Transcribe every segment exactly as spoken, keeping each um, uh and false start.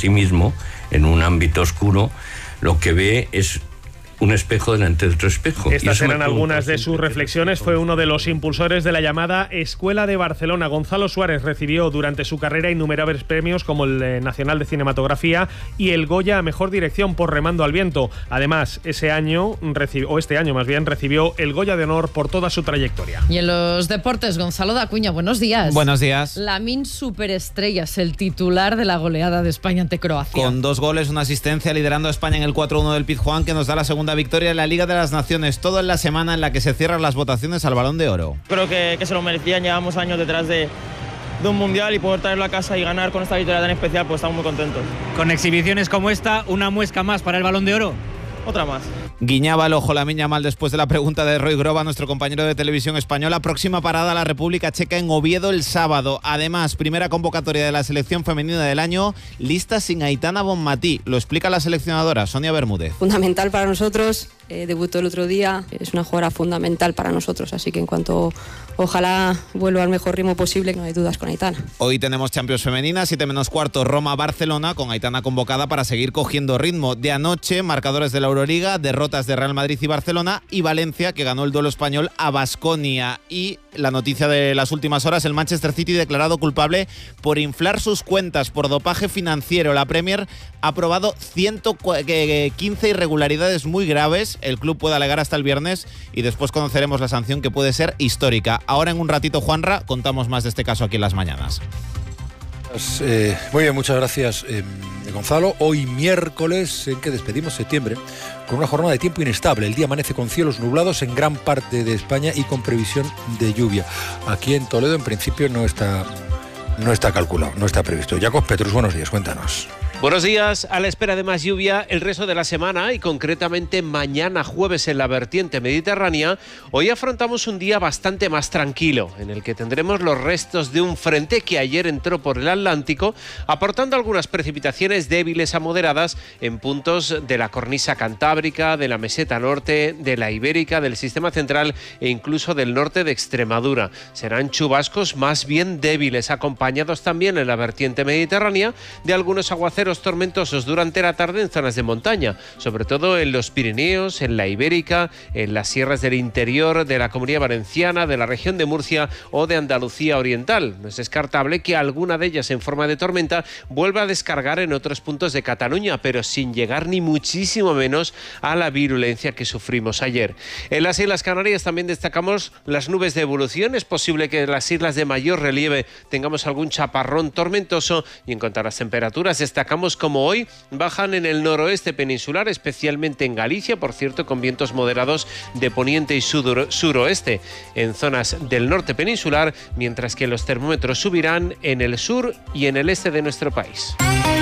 sí mismo, en un ámbito oscuro, lo que ve es un espejo delante de otro espejo. Estas eran algunas de sus reflexiones. Fue uno de los impulsores de la llamada Escuela de Barcelona. Gonzalo Suárez recibió durante su carrera innumerables premios como el Nacional de Cinematografía y el Goya a Mejor Dirección por Remando al Viento. Además, ese año, recibió, o este año más bien, recibió el Goya de Honor por toda su trayectoria. Y en los deportes, Gonzalo Dacuña, buenos días. Buenos días. Lamine Superestrellas, el titular de la goleada de España ante Croacia. Con dos goles, una asistencia, liderando a España en el cuatro uno del Pizjuán, que nos da la segunda victoria en la Liga de las Naciones, todo en la semana en la que se cierran las votaciones al Balón de Oro. Creo que, que se lo merecían, llevamos años detrás de, de un mundial y poder traerlo a casa y ganar con esta victoria tan especial, pues estamos muy contentos. Con exhibiciones como esta, una muesca más para el Balón de Oro. Otra más. Guiñaba el ojo Lamine Yamal después de la pregunta de Roy Groba, nuestro compañero de televisión española. Próxima parada a la República Checa en Oviedo el sábado. Además, primera convocatoria de la selección femenina del año, lista sin Aitana Bonmatí. Lo explica la seleccionadora Sonia Bermúdez. Fundamental para nosotros, eh, debutó el otro día, es una jugadora fundamental para nosotros, así que en cuanto ojalá vuelva al mejor ritmo posible, no hay dudas con Aitana. Hoy tenemos Champions femenina, siete menos cuarto, Roma-Barcelona, con Aitana convocada para seguir cogiendo ritmo. De anoche, marcadores de la Euroliga, derrotas de Real Madrid y Barcelona, y Valencia, que ganó el duelo español a Baskonia. Y la noticia de las últimas horas, el Manchester City declarado culpable por inflar sus cuentas por dopaje financiero. La Premier ha aprobado ciento quince irregularidades muy graves. El club puede alegar hasta el viernes y después conoceremos la sanción, que puede ser histórica. Ahora en un ratito, Juanra, contamos más de este caso aquí en Las Mañanas. Pues, eh, muy bien, muchas gracias, eh, Gonzalo. Hoy miércoles, en que despedimos septiembre, con una jornada de tiempo inestable. El día amanece con cielos nublados en gran parte de España y con previsión de lluvia. Aquí en Toledo, en principio, no está, no está calculado, no está previsto. Jacob Petrus, buenos días, cuéntanos. Buenos días. A la espera de más lluvia el resto de la semana y concretamente mañana jueves en la vertiente mediterránea, hoy afrontamos un día bastante más tranquilo, en el que tendremos los restos de un frente que ayer entró por el Atlántico, aportando algunas precipitaciones débiles a moderadas en puntos de la cornisa cantábrica, de la meseta norte, de la ibérica, del sistema central e incluso del norte de Extremadura. Serán chubascos más bien débiles, acompañados también en la vertiente mediterránea de algunos aguaceros tormentosos durante la tarde en zonas de montaña, sobre todo en los Pirineos, en la Ibérica, en las sierras del interior de la Comunidad Valenciana, de la región de Murcia o de Andalucía Oriental. No es descartable que alguna de ellas en forma de tormenta vuelva a descargar en otros puntos de Cataluña, pero sin llegar ni muchísimo menos a la virulencia que sufrimos ayer. En las Islas Canarias también destacamos las nubes de evolución. Es posible que en las islas de mayor relieve tengamos algún chaparrón tormentoso, y en cuanto a las temperaturas destacamos como hoy bajan en el noroeste peninsular, especialmente en Galicia, por cierto, con vientos moderados de poniente y sur suroeste en zonas del norte peninsular, mientras que los termómetros subirán en el sur y en el este de nuestro país.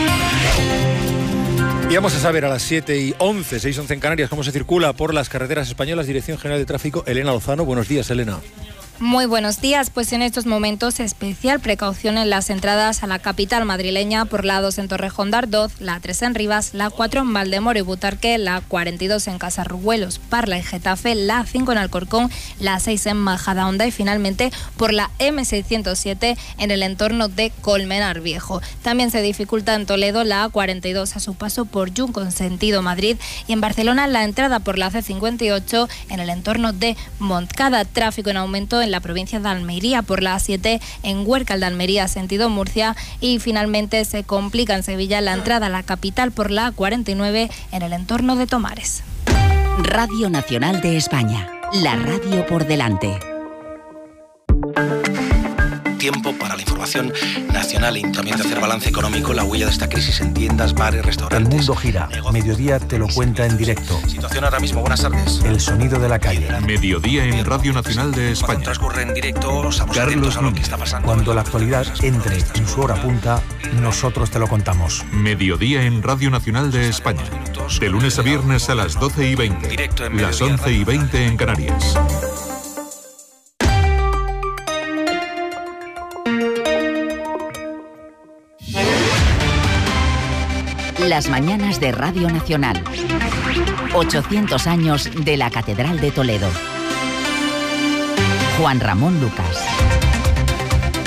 Y vamos a saber a las siete y once, seis y once en Canarias, cómo se circula por las carreteras españolas. Dirección General de Tráfico, Elena Lozano. Buenos días, Elena. Muy buenos días, pues en estos momentos especial precaución en las entradas a la capital madrileña por la dos en Torrejón de Ardoz, la tres en Rivas, la cuatro en Valdemoro y Butarque, la cuarenta y dos en Casarruelos, Parla y Getafe, la cinco en Alcorcón, la seis en Majadahonda y finalmente por la eme seiscientos siete en el entorno de Colmenar Viejo. También se dificulta en Toledo la cuarenta y dos a su paso por Yunco en sentido Madrid y en Barcelona la entrada por la ce cincuenta y ocho en el entorno de Montcada. Tráfico en aumento en la provincia de Almería por la a siete en Huércal de Almería sentido Murcia y finalmente se complica en Sevilla la entrada a la capital por la a cuarenta y nueve en el entorno de Tomares. Radio Nacional de España, la radio por delante. Tiempo para la información nacional y también de hacer balance económico, la huella de esta crisis en tiendas, bares, restaurantes. El mundo gira. Negocios. Mediodía te lo cuenta en directo. Situación ahora mismo, buenas tardes. El sonido de la calle. Mediodía en Radio Nacional de España. Cuando transcurre en directo, estamos Carlos atentos a lo que está pasando. Cuando la actualidad entre en su hora punta, nosotros te lo contamos. Mediodía en Radio Nacional de España. De lunes a viernes a las doce y veinte. Directo en las once y veinte en Canarias. Las mañanas de Radio Nacional. ochocientos años de la Catedral de Toledo. Juan Ramón Lucas.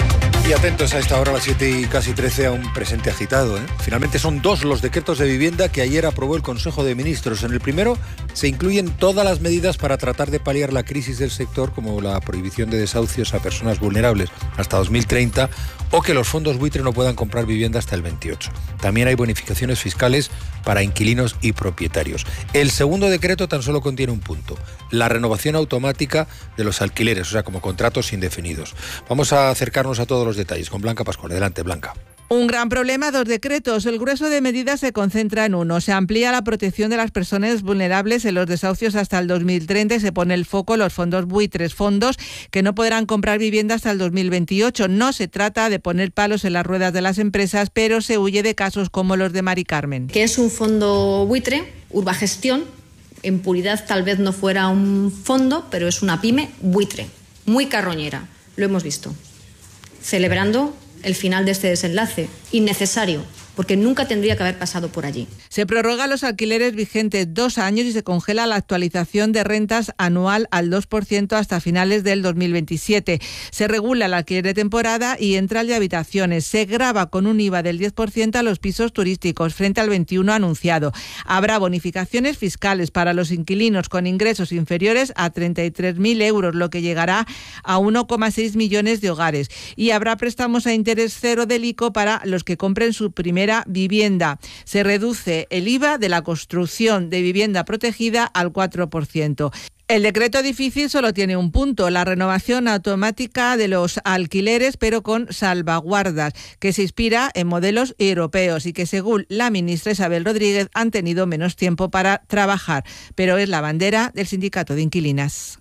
Y atentos a esta hora, a las siete y casi trece, a un presente agitado, ¿eh? Finalmente son dos los decretos de vivienda que ayer aprobó el Consejo de Ministros. En el primero se incluyen todas las medidas para tratar de paliar la crisis del sector, como la prohibición de desahucios a personas vulnerables hasta dos mil treinta o que los fondos buitre no puedan comprar vivienda hasta el veintiocho. También hay bonificaciones fiscales para inquilinos y propietarios. El segundo decreto tan solo contiene un punto: la renovación automática de los alquileres, o sea, como contratos indefinidos. Vamos a acercarnos a todos los detalles con Blanca Pascual. Adelante, Blanca. Un gran problema, dos decretos. El grueso de medidas se concentra en uno. Se amplía la protección de las personas vulnerables en los desahucios hasta el dos mil treinta y se pone el foco en los fondos buitres, fondos que no podrán comprar vivienda hasta el dos mil veintiocho. No se trata de poner palos en las ruedas de las empresas, pero se huye de casos como los de Mari Carmen. Que es un fondo buitre, Urbagestión. En puridad tal vez no fuera un fondo, pero es una pyme buitre, muy carroñera. Lo hemos visto. Celebrando el final de este desenlace, innecesario, porque nunca tendría que haber pasado por allí. Se prorrogan los alquileres vigentes dos años y se congela la actualización de rentas anual al dos por ciento hasta finales del dos mil veintisiete. Se regula el alquiler de temporada y entra el de habitaciones. Se grava con un I V A del diez por ciento a los pisos turísticos, frente al veintiuno por ciento anunciado. Habrá bonificaciones fiscales para los inquilinos con ingresos inferiores a treinta y tres mil euros, lo que llegará a uno coma seis millones de hogares. Y habrá préstamos a interés cero del I C O para los que compren su primera vivienda. Se reduce el I V A de la construcción de vivienda protegida al cuatro por ciento. El decreto difícil solo tiene un punto: la renovación automática de los alquileres, pero con salvaguardas, que se inspira en modelos europeos y que, según la ministra Isabel Rodríguez, han tenido menos tiempo para trabajar. Pero es la bandera del sindicato de inquilinas.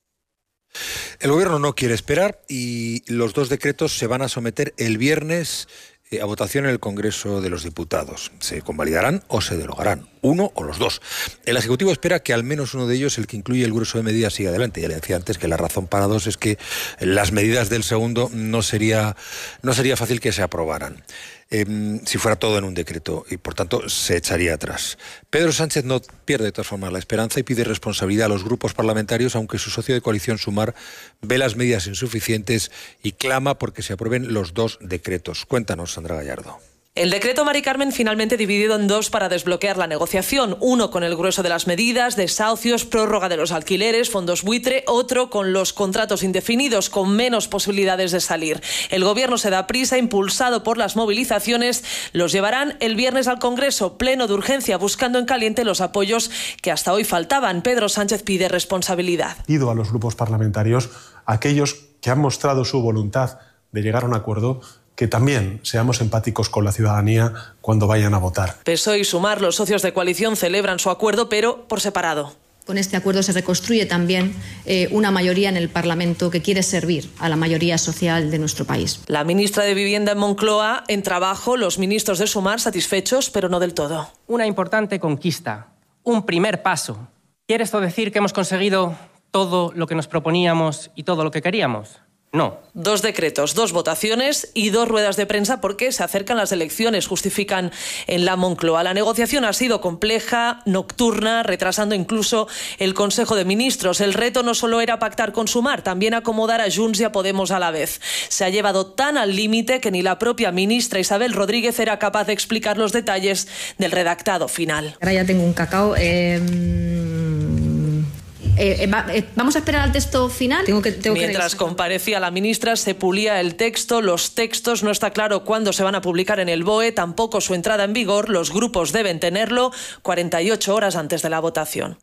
El gobierno no quiere esperar y los dos decretos se van a someter el viernes a votación en el Congreso de los Diputados. Se convalidarán o se derogarán, uno o los dos. El Ejecutivo espera que al menos uno de ellos, el que incluye el grueso de medidas, siga adelante. Ya le decía antes que la razón para dos es que las medidas del segundo no sería, no sería fácil que se aprobaran. Eh, si fuera todo en un decreto, y por tanto se echaría atrás. Pedro Sánchez no pierde de todas formas la esperanza y pide responsabilidad a los grupos parlamentarios, aunque su socio de coalición Sumar ve las medidas insuficientes y clama porque se aprueben los dos decretos. Cuéntanos, Sandra Gallardo. El decreto Mari Carmen finalmente dividido en dos para desbloquear la negociación. Uno con el grueso de las medidas, desahucios, prórroga de los alquileres, fondos buitre. Otro con los contratos indefinidos, con menos posibilidades de salir. El Gobierno se da prisa, impulsado por las movilizaciones. Los llevarán el viernes al Congreso, pleno de urgencia, buscando en caliente los apoyos que hasta hoy faltaban. Pedro Sánchez pide responsabilidad. Pido a los grupos parlamentarios, a aquellos que han mostrado su voluntad de llegar a un acuerdo, que también seamos empáticos con la ciudadanía cuando vayan a votar. P S O E y Sumar, los socios de coalición, celebran su acuerdo, pero por separado. Con este acuerdo se reconstruye también eh, una mayoría en el Parlamento que quiere servir a la mayoría social de nuestro país. La ministra de Vivienda en Moncloa, en trabajo, los ministros de Sumar satisfechos, pero no del todo. Una importante conquista, un primer paso. ¿Quiere esto decir que hemos conseguido todo lo que nos proponíamos y todo lo que queríamos? No. Dos decretos, dos votaciones y dos ruedas de prensa porque se acercan las elecciones, justifican en la Moncloa. La negociación ha sido compleja, nocturna, retrasando incluso el Consejo de Ministros. El reto no solo era pactar con Sumar, también acomodar a Junts y a Podemos a la vez. Se ha llevado tan al límite que ni la propia ministra Isabel Rodríguez era capaz de explicar los detalles del redactado final. Ahora ya tengo un cacao. Eh... Eh, va, eh, ¿Vamos a esperar al texto final? Tengo que, tengo Mientras que comparecía la ministra, se pulía el texto, los textos, no está claro cuándo se van a publicar en el B O E, tampoco su entrada en vigor. Los grupos deben tenerlo cuarenta y ocho horas antes de la votación.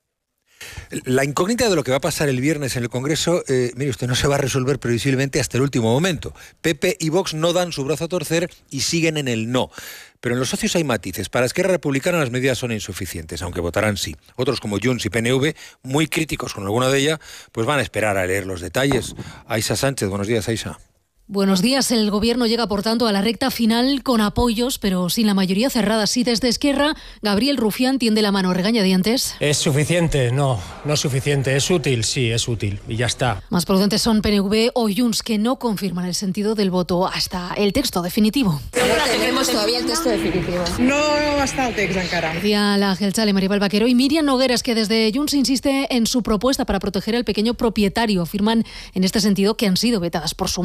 La incógnita de lo que va a pasar el viernes en el Congreso, eh, mire usted, no se va a resolver previsiblemente hasta el último momento. P P y Vox no dan su brazo a torcer y siguen en el no. Pero en los socios hay matices. Para Esquerra Republicana las medidas son insuficientes, aunque votarán sí. Otros como Junts y P N V, muy críticos con alguna de ellas, pues van a esperar a leer los detalles. Aisha Sánchez, buenos días, Aisha. Buenos días. El Gobierno llega, por tanto, a la recta final con apoyos, pero sin la mayoría cerrada. Sí, desde Esquerra, Gabriel Rufián tiende la mano, regañadientes. ¿Es suficiente? No, no es suficiente. ¿Es útil? Sí, es útil. Y ya está. Más prudentes son P N V o Junts, que no confirman el sentido del voto hasta el texto definitivo. No tenemos todavía el texto definitivo. No està el text encara. Decía la Geltzale Maribel Vaquero y Miriam Nogueras, que desde Junts insiste en su propuesta para proteger al pequeño propietario. Afirman en este sentido que han sido vetadas por Sumar.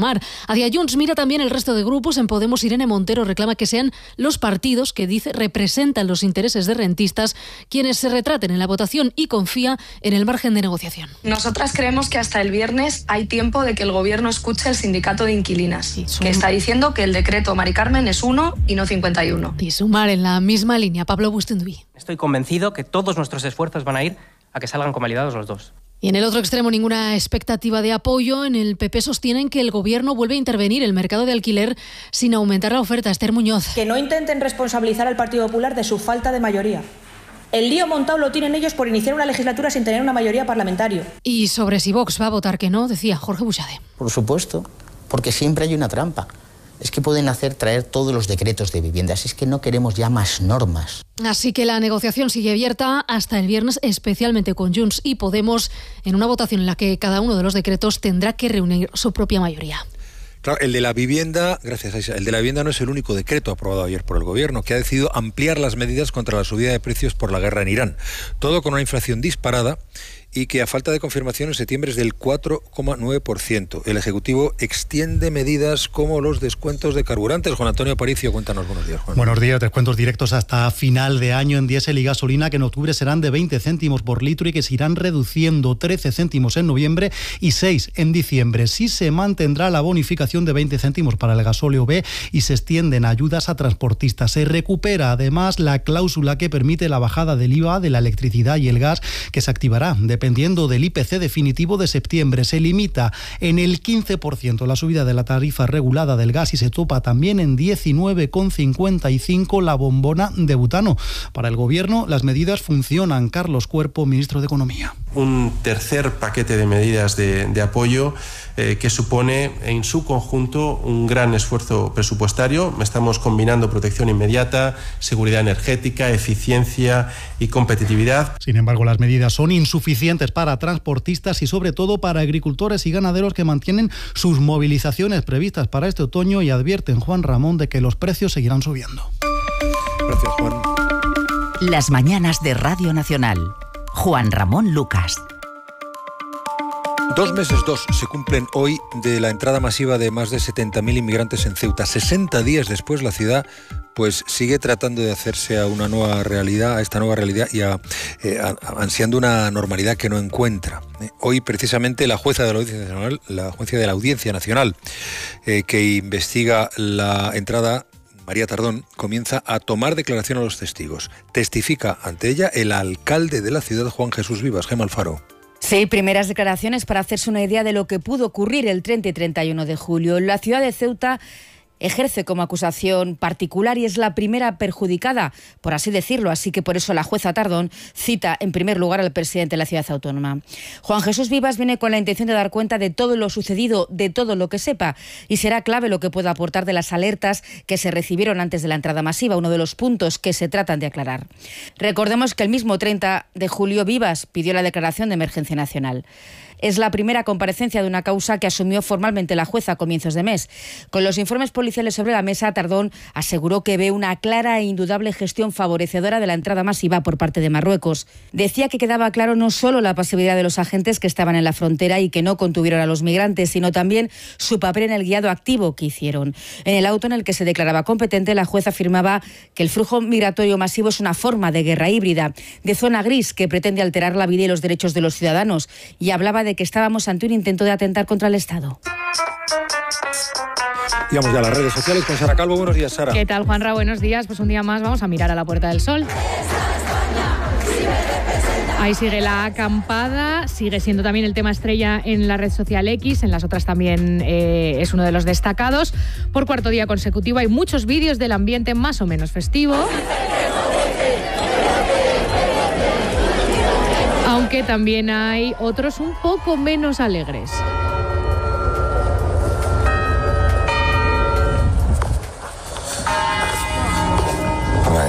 Hacia Junts mira también el resto de grupos. En Podemos, Irene Montero reclama que sean los partidos que dice representan los intereses de rentistas quienes se retraten en la votación y confía en el margen de negociación. Nosotras creemos que hasta el viernes hay tiempo de que el gobierno escuche el sindicato de inquilinas, sí, que está diciendo que el decreto Mari Carmen es uno y no cincuenta y uno. Y sumar en la misma línea, Pablo Bustenduy. Estoy convencido que todos nuestros esfuerzos van a ir a que salgan convalidados los dos. Y en el otro extremo, ninguna expectativa de apoyo. En el P P sostienen que el gobierno vuelve a intervenir el mercado de alquiler sin aumentar la oferta. Esther Muñoz. Que no intenten responsabilizar al Partido Popular de su falta de mayoría. El lío montado lo tienen ellos por iniciar una legislatura sin tener una mayoría parlamentaria. Y sobre si Vox va a votar que no, decía Jorge Buxade. Por supuesto, porque siempre hay una trampa. Es que pueden hacer traer todos los decretos de viviendas. Es que no queremos ya más normas. Así que la negociación sigue abierta hasta el viernes, especialmente con Junts y Podemos, en una votación en la que cada uno de los decretos tendrá que reunir su propia mayoría. Claro, el de la vivienda, gracias Aisha, el de la vivienda no es el único decreto aprobado ayer por el gobierno, que ha decidido ampliar las medidas contra la subida de precios por la guerra en Irán. Todo con una inflación disparada y que a falta de confirmación en septiembre es del cuatro coma nueve por ciento. El Ejecutivo extiende medidas como los descuentos de carburantes. Juan Antonio Aparicio, cuéntanos, buenos días, Juan. Buenos días, descuentos directos hasta final de año en diésel y gasolina, que en octubre serán de veinte céntimos por litro y que se irán reduciendo, trece céntimos en noviembre y seis en diciembre. Sí se mantendrá la bonificación de veinte céntimos para el gasóleo B y se extienden ayudas a transportistas. Se recupera además la cláusula que permite la bajada del I V A de la electricidad y el gas, que se activará de dependiendo del I P C definitivo de septiembre. Se limita en el quince por ciento la subida de la tarifa regulada del gas y se topa también en diecinueve coma cincuenta y cinco la bombona de butano. Para el Gobierno, las medidas funcionan. Carlos Cuerpo, ministro de Economía. Un tercer paquete de medidas de, de apoyo eh, que supone en su conjunto un gran esfuerzo presupuestario. Estamos combinando protección inmediata, seguridad energética, eficiencia y competitividad. Sin embargo, las medidas son insuficientes para transportistas y sobre todo para agricultores y ganaderos que mantienen sus movilizaciones previstas para este otoño y advierten, Juan Ramón, de que los precios seguirán subiendo. Gracias, Juan. Las mañanas de Radio Nacional. Juan Ramón Lucas. Dos meses, dos, se cumplen hoy de la entrada masiva de más de setenta mil inmigrantes en Ceuta. sesenta días después, la ciudad pues sigue tratando de hacerse a una nueva realidad, a esta nueva realidad y a, eh, a, a, ansiando una normalidad que no encuentra. Eh, hoy, precisamente, la jueza de la Audiencia Nacional, la jueza de la Audiencia Nacional, eh, que investiga la entrada, María Tardón, comienza a tomar declaración a los testigos. Testifica ante ella el alcalde de la ciudad, Juan Jesús Vivas. Gemma Alfaro. Sí, primeras declaraciones para hacerse una idea de lo que pudo ocurrir el treinta y treinta y uno de julio. La ciudad de Ceuta ejerce como acusación particular y es la primera perjudicada, por así decirlo. Así que por eso la jueza Tardón cita en primer lugar al presidente de la ciudad autónoma. Juan Jesús Vivas viene con la intención de dar cuenta de todo lo sucedido, de todo lo que sepa, y será clave lo que pueda aportar de las alertas que se recibieron antes de la entrada masiva, uno de los puntos que se tratan de aclarar. Recordemos que el mismo treinta de julio Vivas pidió la declaración de emergencia nacional. Es la primera comparecencia de una causa que asumió formalmente la jueza a comienzos de mes. Con los informes policiales sobre la mesa, Tardón aseguró que ve una clara e indudable gestión favorecedora de la entrada masiva por parte de Marruecos. Decía que quedaba claro no solo la pasividad de los agentes que estaban en la frontera y que no contuvieron a los migrantes, sino también su papel en el guiado activo que hicieron. En el auto en el que se declaraba competente, la jueza afirmaba que el flujo migratorio masivo es una forma de guerra híbrida, de zona gris que pretende alterar la vida y los derechos de los ciudadanos, y hablaba de que estábamos ante un intento de atentar contra el Estado. Y vamos ya a las redes sociales con Sara Calvo. Buenos días, Sara. ¿Qué tal, Juanra? Buenos días. Pues un día más vamos a mirar a la Puerta del Sol. Ahí sigue la acampada, sigue siendo también el tema estrella en la red social X, en las otras también eh, es uno de los destacados. Por cuarto día consecutivo hay muchos vídeos del ambiente más o menos festivo. Aunque también hay otros un poco menos alegres.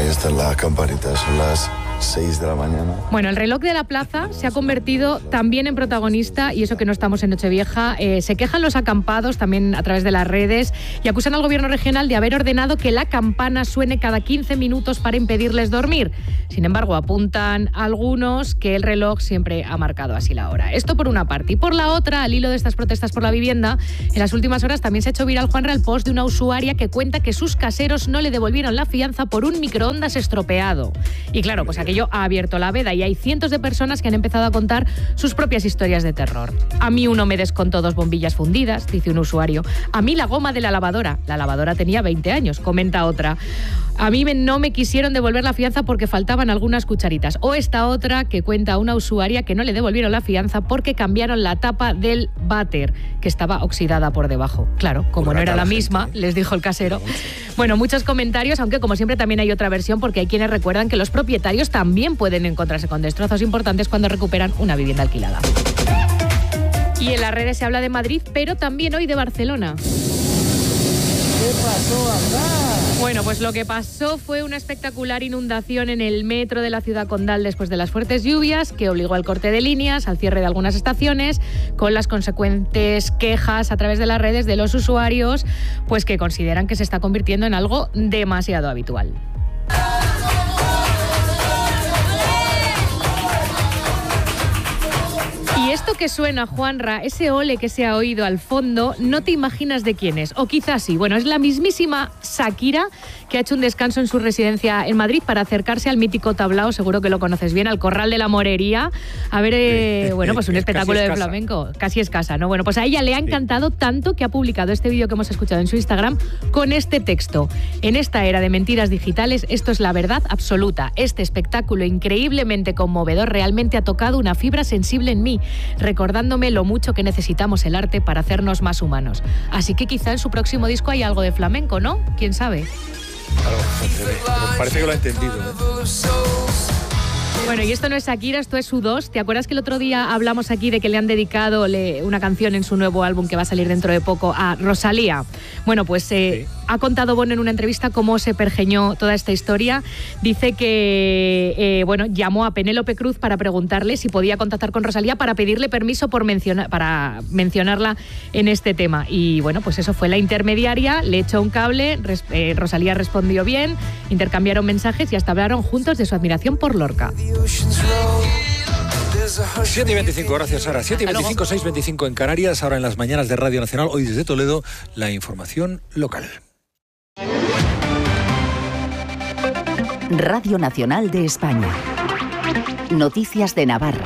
Ahí está la campanita, son las seis de la mañana. Bueno, el reloj de la plaza se ha convertido también en protagonista, y eso que no estamos en Nochevieja. Eh, se quejan los acampados también a través de las redes y acusan al gobierno regional de haber ordenado que la campana suene cada quince minutos para impedirles dormir. Sin embargo, apuntan algunos que el reloj siempre ha marcado así la hora. Esto por una parte. Y por la otra, al hilo de estas protestas por la vivienda, en las últimas horas también se ha hecho viral, Juanra, el post de una usuaria que cuenta que sus caseros no le devolvieron la fianza por un microondas estropeado. Y claro, pues aquello ha abierto la veda y hay cientos de personas que han empezado a contar sus propias historias de terror. A mí uno me descontó dos bombillas fundidas, dice un usuario. A mí la goma de la lavadora. La lavadora tenía veinte años, comenta otra. A mí me, no me quisieron devolver la fianza porque faltaban algunas cucharitas. O esta otra que cuenta una usuaria que no le devolvieron la fianza porque cambiaron la tapa del váter, que estaba oxidada por debajo. Claro, como no era la misma, les dijo el casero. Bueno, muchos comentarios, aunque como siempre también hay otra versión, porque hay quienes recuerdan que los propietarios también pueden encontrarse con destrozos importantes cuando recuperan una vivienda alquilada. Y en las redes se habla de Madrid, pero también hoy de Barcelona. ¿Qué pasó acá? Bueno, pues lo que pasó fue una espectacular inundación en el metro de la ciudad condal después de las fuertes lluvias, que obligó al corte de líneas, al cierre de algunas estaciones, con las consecuentes quejas a través de las redes de los usuarios, pues que consideran que se está convirtiendo en algo demasiado habitual. Y esto que suena, Juanra, ese ole que se ha oído al fondo, no te imaginas de quién es. O quizás sí. Bueno, es la mismísima Shakira, que ha hecho un descanso en su residencia en Madrid para acercarse al mítico tablao, seguro que lo conoces bien, al Corral de la Morería, a ver, eh, bueno, pues un espectáculo de flamenco. Casi es casa, ¿no? Bueno, pues a ella le ha encantado tanto que ha publicado este vídeo que hemos escuchado en su Instagram con este texto. En esta era de mentiras digitales, esto es la verdad absoluta. Este espectáculo increíblemente conmovedor realmente ha tocado una fibra sensible en mí, recordándome lo mucho que necesitamos el arte para hacernos más humanos. Así que quizá en su próximo disco hay algo de flamenco, ¿no? ¿Quién sabe? Claro, pero parece que lo ha entendido, ¿eh? Bueno, y esto no es Shakira, esto es U dos. ¿Te acuerdas que el otro día hablamos aquí de que le han dedicado una canción en su nuevo álbum que va a salir dentro de poco a Rosalía? Bueno, pues eh, sí. Ha contado Bono en una entrevista cómo se pergeñó toda esta historia. Dice que eh, bueno, llamó a Penélope Cruz para preguntarle si podía contactar con Rosalía para pedirle permiso por menciona, para mencionarla en este tema. Y bueno, pues eso fue la intermediaria, le echó un cable, res, eh, Rosalía respondió bien, intercambiaron mensajes y hasta hablaron juntos de su admiración por Lorca. siete y veinticinco, gracias Sara. siete y veinticinco, seis y veinticinco en Canarias, ahora en las mañanas de Radio Nacional. Hoy desde Toledo, la información local. Radio Nacional de España. Noticias de Navarra.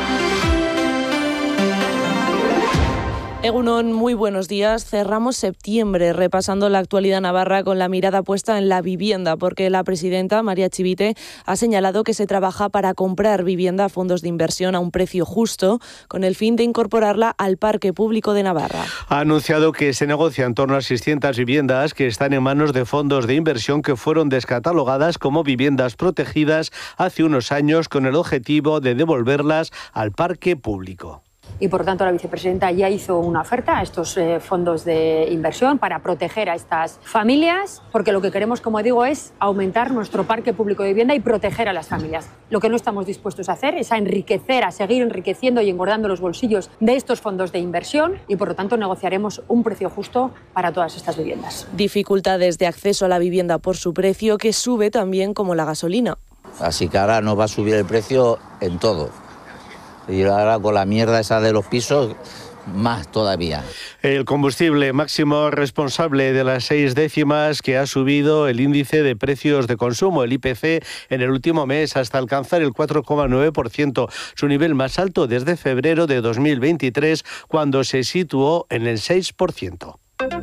Egunon, muy buenos días. Cerramos septiembre repasando la actualidad navarra con la mirada puesta en la vivienda, porque la presidenta, María Chivite, ha señalado que se trabaja para comprar vivienda a fondos de inversión a un precio justo, con el fin de incorporarla al parque público de Navarra. Ha anunciado que se negocia en torno a seiscientas viviendas que están en manos de fondos de inversión que fueron descatalogadas como viviendas protegidas hace unos años con el objetivo de devolverlas al parque público. Y por tanto la vicepresidenta ya hizo una oferta a estos eh, fondos de inversión para proteger a estas familias, porque lo que queremos, como digo, es aumentar nuestro parque público de vivienda y proteger a las familias. Lo que no estamos dispuestos a hacer es a enriquecer, a seguir enriqueciendo y engordando los bolsillos de estos fondos de inversión y por lo tanto negociaremos un precio justo para todas estas viviendas. Dificultades de acceso a la vivienda por su precio, que sube también como la gasolina. Así que ahora nos va a subir el precio en todo. Y ahora con la mierda esa de los pisos, más todavía. El combustible máximo responsable de las seis décimas que ha subido el índice de precios de consumo, el I P C, en el último mes hasta alcanzar el cuatro coma nueve por ciento, su nivel más alto desde febrero de dos mil veintitrés, cuando se situó en el seis por ciento.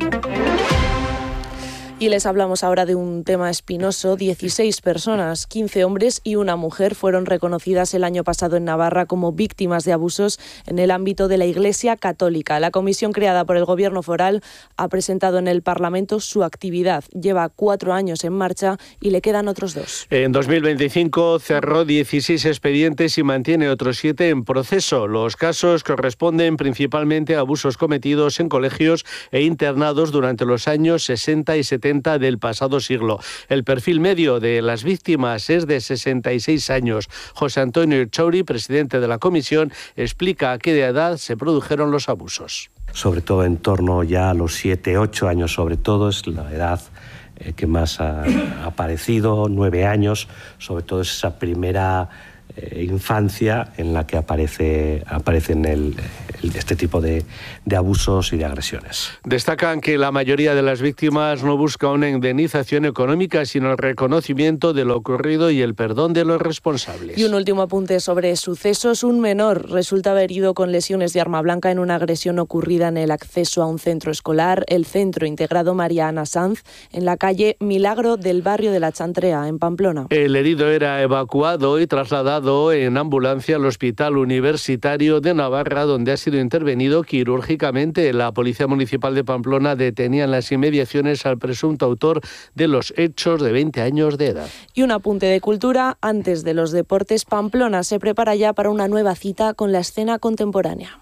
Y les hablamos ahora de un tema espinoso. dieciséis personas, quince hombres y una mujer fueron reconocidas el año pasado en Navarra como víctimas de abusos en el ámbito de la Iglesia Católica. La comisión creada por el Gobierno foral ha presentado en el Parlamento su actividad. Lleva cuatro años en marcha y le quedan otros dos. En dos mil veinticinco cerró dieciséis expedientes y mantiene otros siete en proceso. Los casos corresponden principalmente a abusos cometidos en colegios e internados durante los años sesenta y setenta. setenta del pasado siglo. El perfil medio de las víctimas es de sesenta y seis años. José Antonio Chauri, presidente de la comisión, explica a qué edad se produjeron los abusos. Sobre todo en torno ya a los siete, ocho años, sobre todo es la edad eh, que más ha, ha aparecido, nueve años, sobre todo es esa primera eh, infancia en la que aparece, aparecen el, el, este tipo de, de abusos y de agresiones. Destacan que la mayoría de las víctimas no busca una indemnización económica, sino el reconocimiento de lo ocurrido y el perdón de los responsables. Y un último apunte sobre sucesos. Un menor resulta herido con lesiones de arma blanca en una agresión ocurrida en el acceso a un centro escolar, el Centro Integrado María Ana Sanz, en la calle Milagro del barrio de La Chantrea, en Pamplona. El herido era evacuado y trasladado en ambulancia al Hospital Universitario de Navarra, donde ha sido intervenido quirúrgicamente. La Policía Municipal de Pamplona detenía en las inmediaciones al presunto autor de los hechos, de veinte años de edad. Y un apunte de cultura. Antes de los deportes, Pamplona se prepara ya para una nueva cita con la escena contemporánea.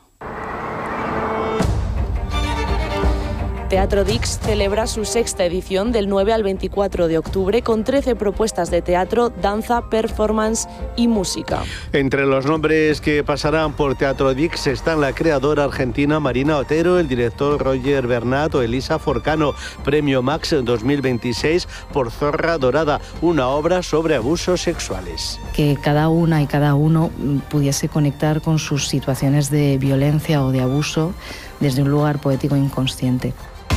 Teatro Dix celebra su sexta edición del nueve al veinticuatro de octubre con trece propuestas de teatro, danza, performance y música. Entre los nombres que pasarán por Teatro Dix están la creadora argentina Marina Otero, el director Roger Bernat o Elisa Forcano. Premio Max dos mil veintiséis por Zorra Dorada, una obra sobre abusos sexuales. Que cada una y cada uno pudiese conectar con sus situaciones de violencia o de abuso desde un lugar poético inconsciente.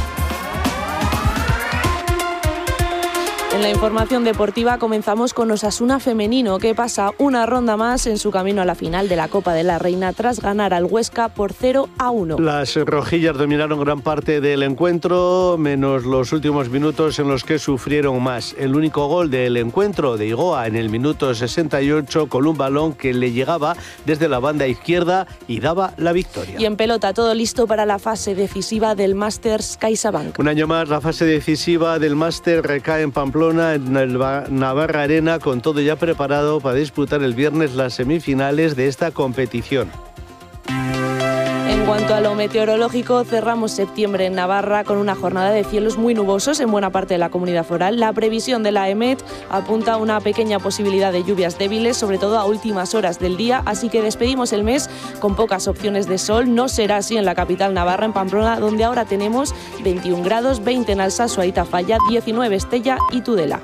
En la información deportiva comenzamos con Osasuna femenino, que pasa una ronda más en su camino a la final de la Copa de la Reina tras ganar al Huesca por cero a uno. Las rojillas dominaron gran parte del encuentro, menos los últimos minutos en los que sufrieron más. El único gol del encuentro de Igoa en el minuto sesenta y ocho, con un balón que le llegaba desde la banda izquierda y daba la victoria. Y en pelota todo listo para la fase decisiva del Masters CaixaBank. Un año más la fase decisiva del Máster recae en Pamplona, en el Navarra Arena, con todo ya preparado para disputar el viernes las semifinales de esta competición. En cuanto a lo meteorológico, cerramos septiembre en Navarra con una jornada de cielos muy nubosos en buena parte de la comunidad foral. La previsión de la EMET apunta a una pequeña posibilidad de lluvias débiles, sobre todo a últimas horas del día, así que despedimos el mes con pocas opciones de sol. No será así en la capital navarra, en Pamplona, donde ahora tenemos veintiún grados, veinte en Alsasua y Tafalla, diecinueve Estella y Tudela.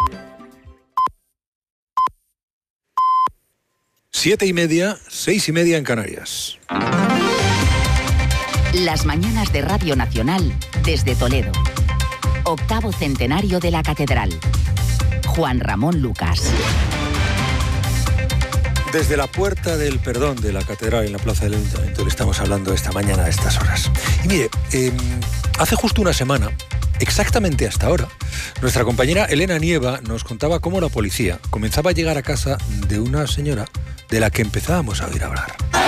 Siete y media, seis y media en Canarias. Las mañanas de Radio Nacional desde Toledo. Octavo centenario de la Catedral. Juan Ramón Lucas. Desde la Puerta del Perdón de la Catedral en la Plaza del Ayuntamiento le estamos hablando esta mañana a estas horas. Y mire, eh, hace justo una semana, exactamente hasta ahora, nuestra compañera Elena Nieva nos contaba cómo la policía comenzaba a llegar a casa de una señora de la que empezábamos a oír hablar.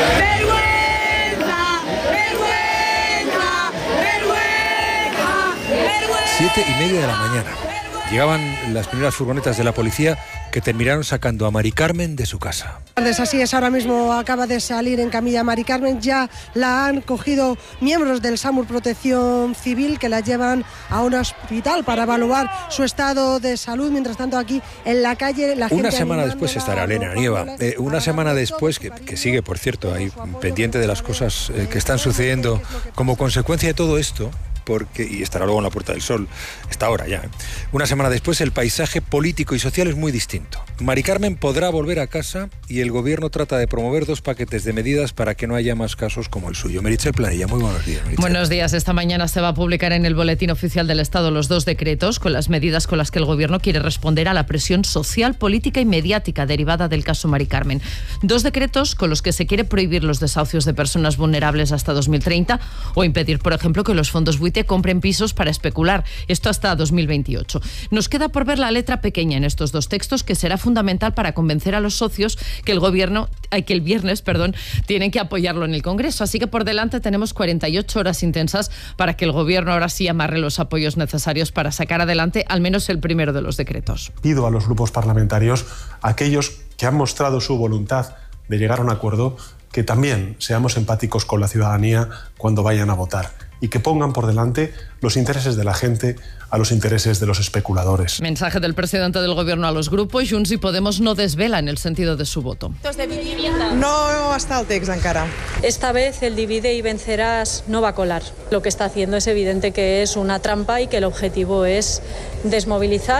Siete y media de la mañana. Llegaban las primeras furgonetas de la policía que terminaron sacando a Mari Carmen de su casa. Así es, ahora mismo acaba de salir en camilla Mari Carmen. Ya la han cogido miembros del SAMUR Protección Civil, que la llevan a un hospital para evaluar su estado de salud. Mientras tanto, aquí en la calle la gente... Una semana después estará Elena Nieva. Eh, una semana después, que, que sigue, por cierto, ahí pendiente de las cosas eh, que están sucediendo como consecuencia de todo esto, porque, y estará luego en la Puerta del Sol, está ahora ya. ¿eh? Una semana después el paisaje político y social es muy distinto. Mari Carmen podrá volver a casa y el gobierno trata de promover dos paquetes de medidas para que no haya más casos como el suyo. Meritxell Planella, muy buenos días. Meritxell. Buenos días. Esta mañana se va a publicar en el Boletín Oficial del Estado los dos decretos con las medidas con las que el gobierno quiere responder a la presión social, política y mediática derivada del caso Mari Carmen. Dos decretos con los que se quiere prohibir los desahucios de personas vulnerables hasta dos mil treinta o impedir, por ejemplo, que los fondos buitre compren pisos para especular. Esto hasta dos mil veintiocho. Nos queda por ver la letra pequeña en estos dos textos, que será fundamental para convencer a los socios que el gobierno, que el viernes, perdón, tienen que apoyarlo en el Congreso. Así que por delante tenemos cuarenta y ocho horas intensas para que el gobierno ahora sí amarre los apoyos necesarios para sacar adelante al menos el primero de los decretos. Pido a los grupos parlamentarios, aquellos que han mostrado su voluntad de llegar a un acuerdo, que también seamos empáticos con la ciudadanía cuando vayan a votar. y que pongan por delante los intereses de la gente a los intereses de los especuladores. Mensaje del presidente del Gobierno a los grupos. Junts y Podemos no desvelan el sentido de su voto. No hasta el text encara. Esta vez el divide y vencerás no va a colar. Lo que está haciendo es evidente que es una trampa y que el objetivo es desmovilizar.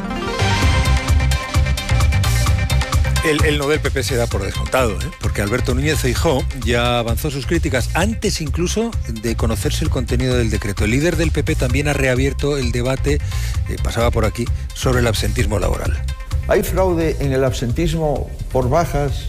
El, el no del P P se da por descontado, ¿eh? Porque Alberto Núñez Feijóo ya avanzó sus críticas antes incluso de conocerse el contenido del decreto. El líder del P P también ha reabierto el debate, eh, pasaba por aquí, sobre el absentismo laboral. ¿Hay fraude en el absentismo por bajas?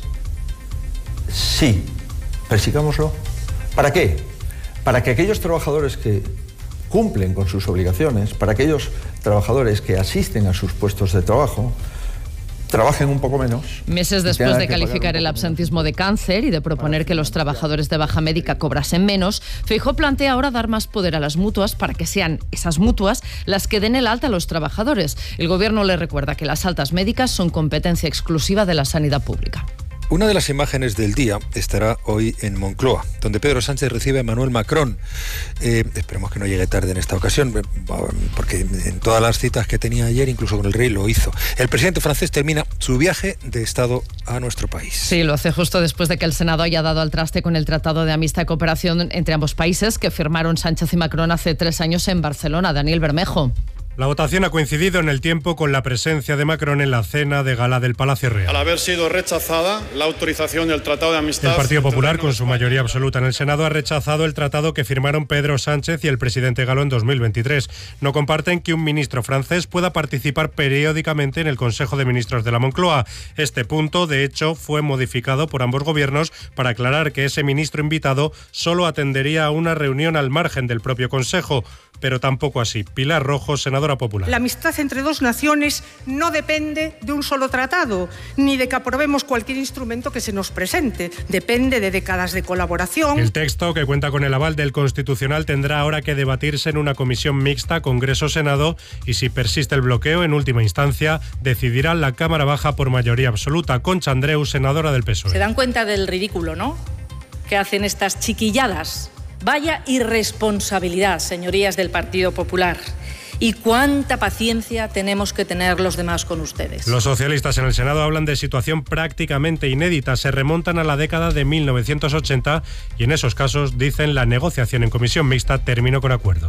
Sí, persigámoslo. ¿Para qué? Para que aquellos trabajadores que cumplen con sus obligaciones, para aquellos trabajadores que asisten a sus puestos de trabajo, trabajen un poco menos. Meses después de calificar el absentismo de cáncer y de proponer que los trabajadores de baja médica cobrasen menos, Feijóo plantea ahora dar más poder a las mutuas para que sean esas mutuas las que den el alta a los trabajadores. El Gobierno le recuerda que las altas médicas son competencia exclusiva de la sanidad pública. Una de las imágenes del día estará hoy en Moncloa, donde Pedro Sánchez recibe a Emmanuel Macron. Eh, esperemos que no llegue tarde en esta ocasión, porque en todas las citas que tenía ayer, incluso con el rey, lo hizo. El presidente francés termina su viaje de Estado a nuestro país. Sí, lo hace justo después de que el Senado haya dado al traste con el Tratado de Amistad y Cooperación entre ambos países que firmaron Sánchez y Macron hace tres años en Barcelona. Daniel Bermejo. La votación ha coincidido en el tiempo con la presencia de Macron en la cena de gala del Palacio Real. Al haber sido rechazada la autorización del Tratado de Amistad... El Partido Popular, con su mayoría absoluta en el Senado, ha rechazado el tratado que firmaron Pedro Sánchez y el presidente Galo en dos mil veintitrés. No comparten que un ministro francés pueda participar periódicamente en el Consejo de Ministros de la Moncloa. Este punto, de hecho, fue modificado por ambos gobiernos para aclarar que ese ministro invitado solo atendería a una reunión al margen del propio Consejo. Pero tampoco así. Pilar Rojo, senadora popular. La amistad entre dos naciones no depende de un solo tratado, ni de que aprobemos cualquier instrumento que se nos presente. Depende de décadas de colaboración. El texto, que cuenta con el aval del Constitucional, tendrá ahora que debatirse en una comisión mixta Congreso-Senado y, si persiste el bloqueo, en última instancia, decidirá la Cámara Baja por mayoría absoluta. Concha Andreu, senadora del P S O E. Se dan cuenta del ridículo, ¿no?, que hacen estas chiquilladas. Vaya irresponsabilidad, señorías del Partido Popular. Y cuánta paciencia tenemos que tener los demás con ustedes. Los socialistas en el Senado hablan de situación prácticamente inédita. Se remontan a la década de mil novecientos ochenta y en esos casos, dicen, la negociación en comisión mixta terminó con acuerdo.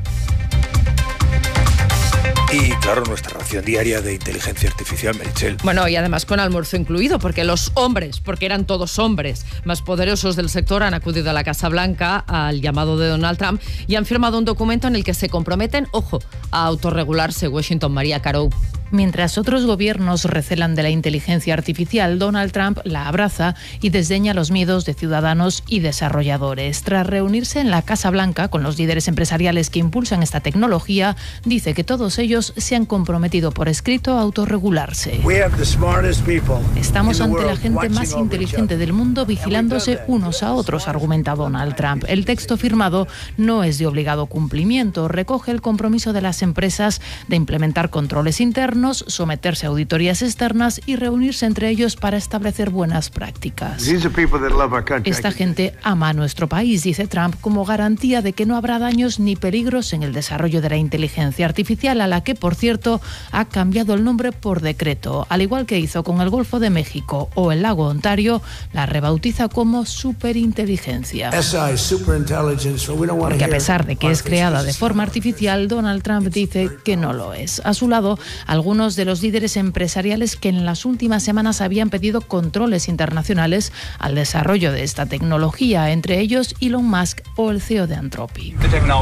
Y claro, nuestra ración diaria de inteligencia artificial, Meritxell. Bueno, y además con almuerzo incluido, porque los hombres, porque eran todos hombres más poderosos del sector, han acudido a la Casa Blanca al llamado de Donald Trump y han firmado un documento en el que se comprometen, ojo, a autorregularse. Washington, María Caro. Mientras otros gobiernos recelan de la inteligencia artificial, Donald Trump la abraza y desdeña los miedos de ciudadanos y desarrolladores. Tras reunirse en la Casa Blanca con los líderes empresariales que impulsan esta tecnología, dice que todos ellos se han comprometido por escrito a autorregularse. Estamos ante la gente más inteligente del mundo vigilándose unos a otros, argumenta Donald Trump. El texto firmado no es de obligado cumplimiento, recoge el compromiso de las empresas de implementar controles internos, someterse a auditorías externas y reunirse entre ellos para establecer buenas prácticas. Esta gente ama a nuestro país, dice Trump, como garantía de que no habrá daños ni peligros en el desarrollo de la inteligencia artificial, a la que, por cierto, ha cambiado el nombre por decreto. Al igual que hizo con el Golfo de México o el lago Ontario, la rebautiza como superinteligencia. Porque a pesar de que es creada de forma artificial, Donald Trump dice que no lo es. A su lado, algunos de los líderes empresariales que en las últimas semanas habían pedido controles internacionales al desarrollo de esta tecnología, entre ellos Elon Musk o el C E O de Anthropic.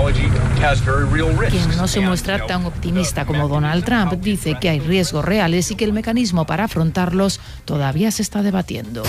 Quien no se muestra tan optimista como Donald Trump dice que hay riesgos reales y que el mecanismo para afrontarlos todavía se está debatiendo.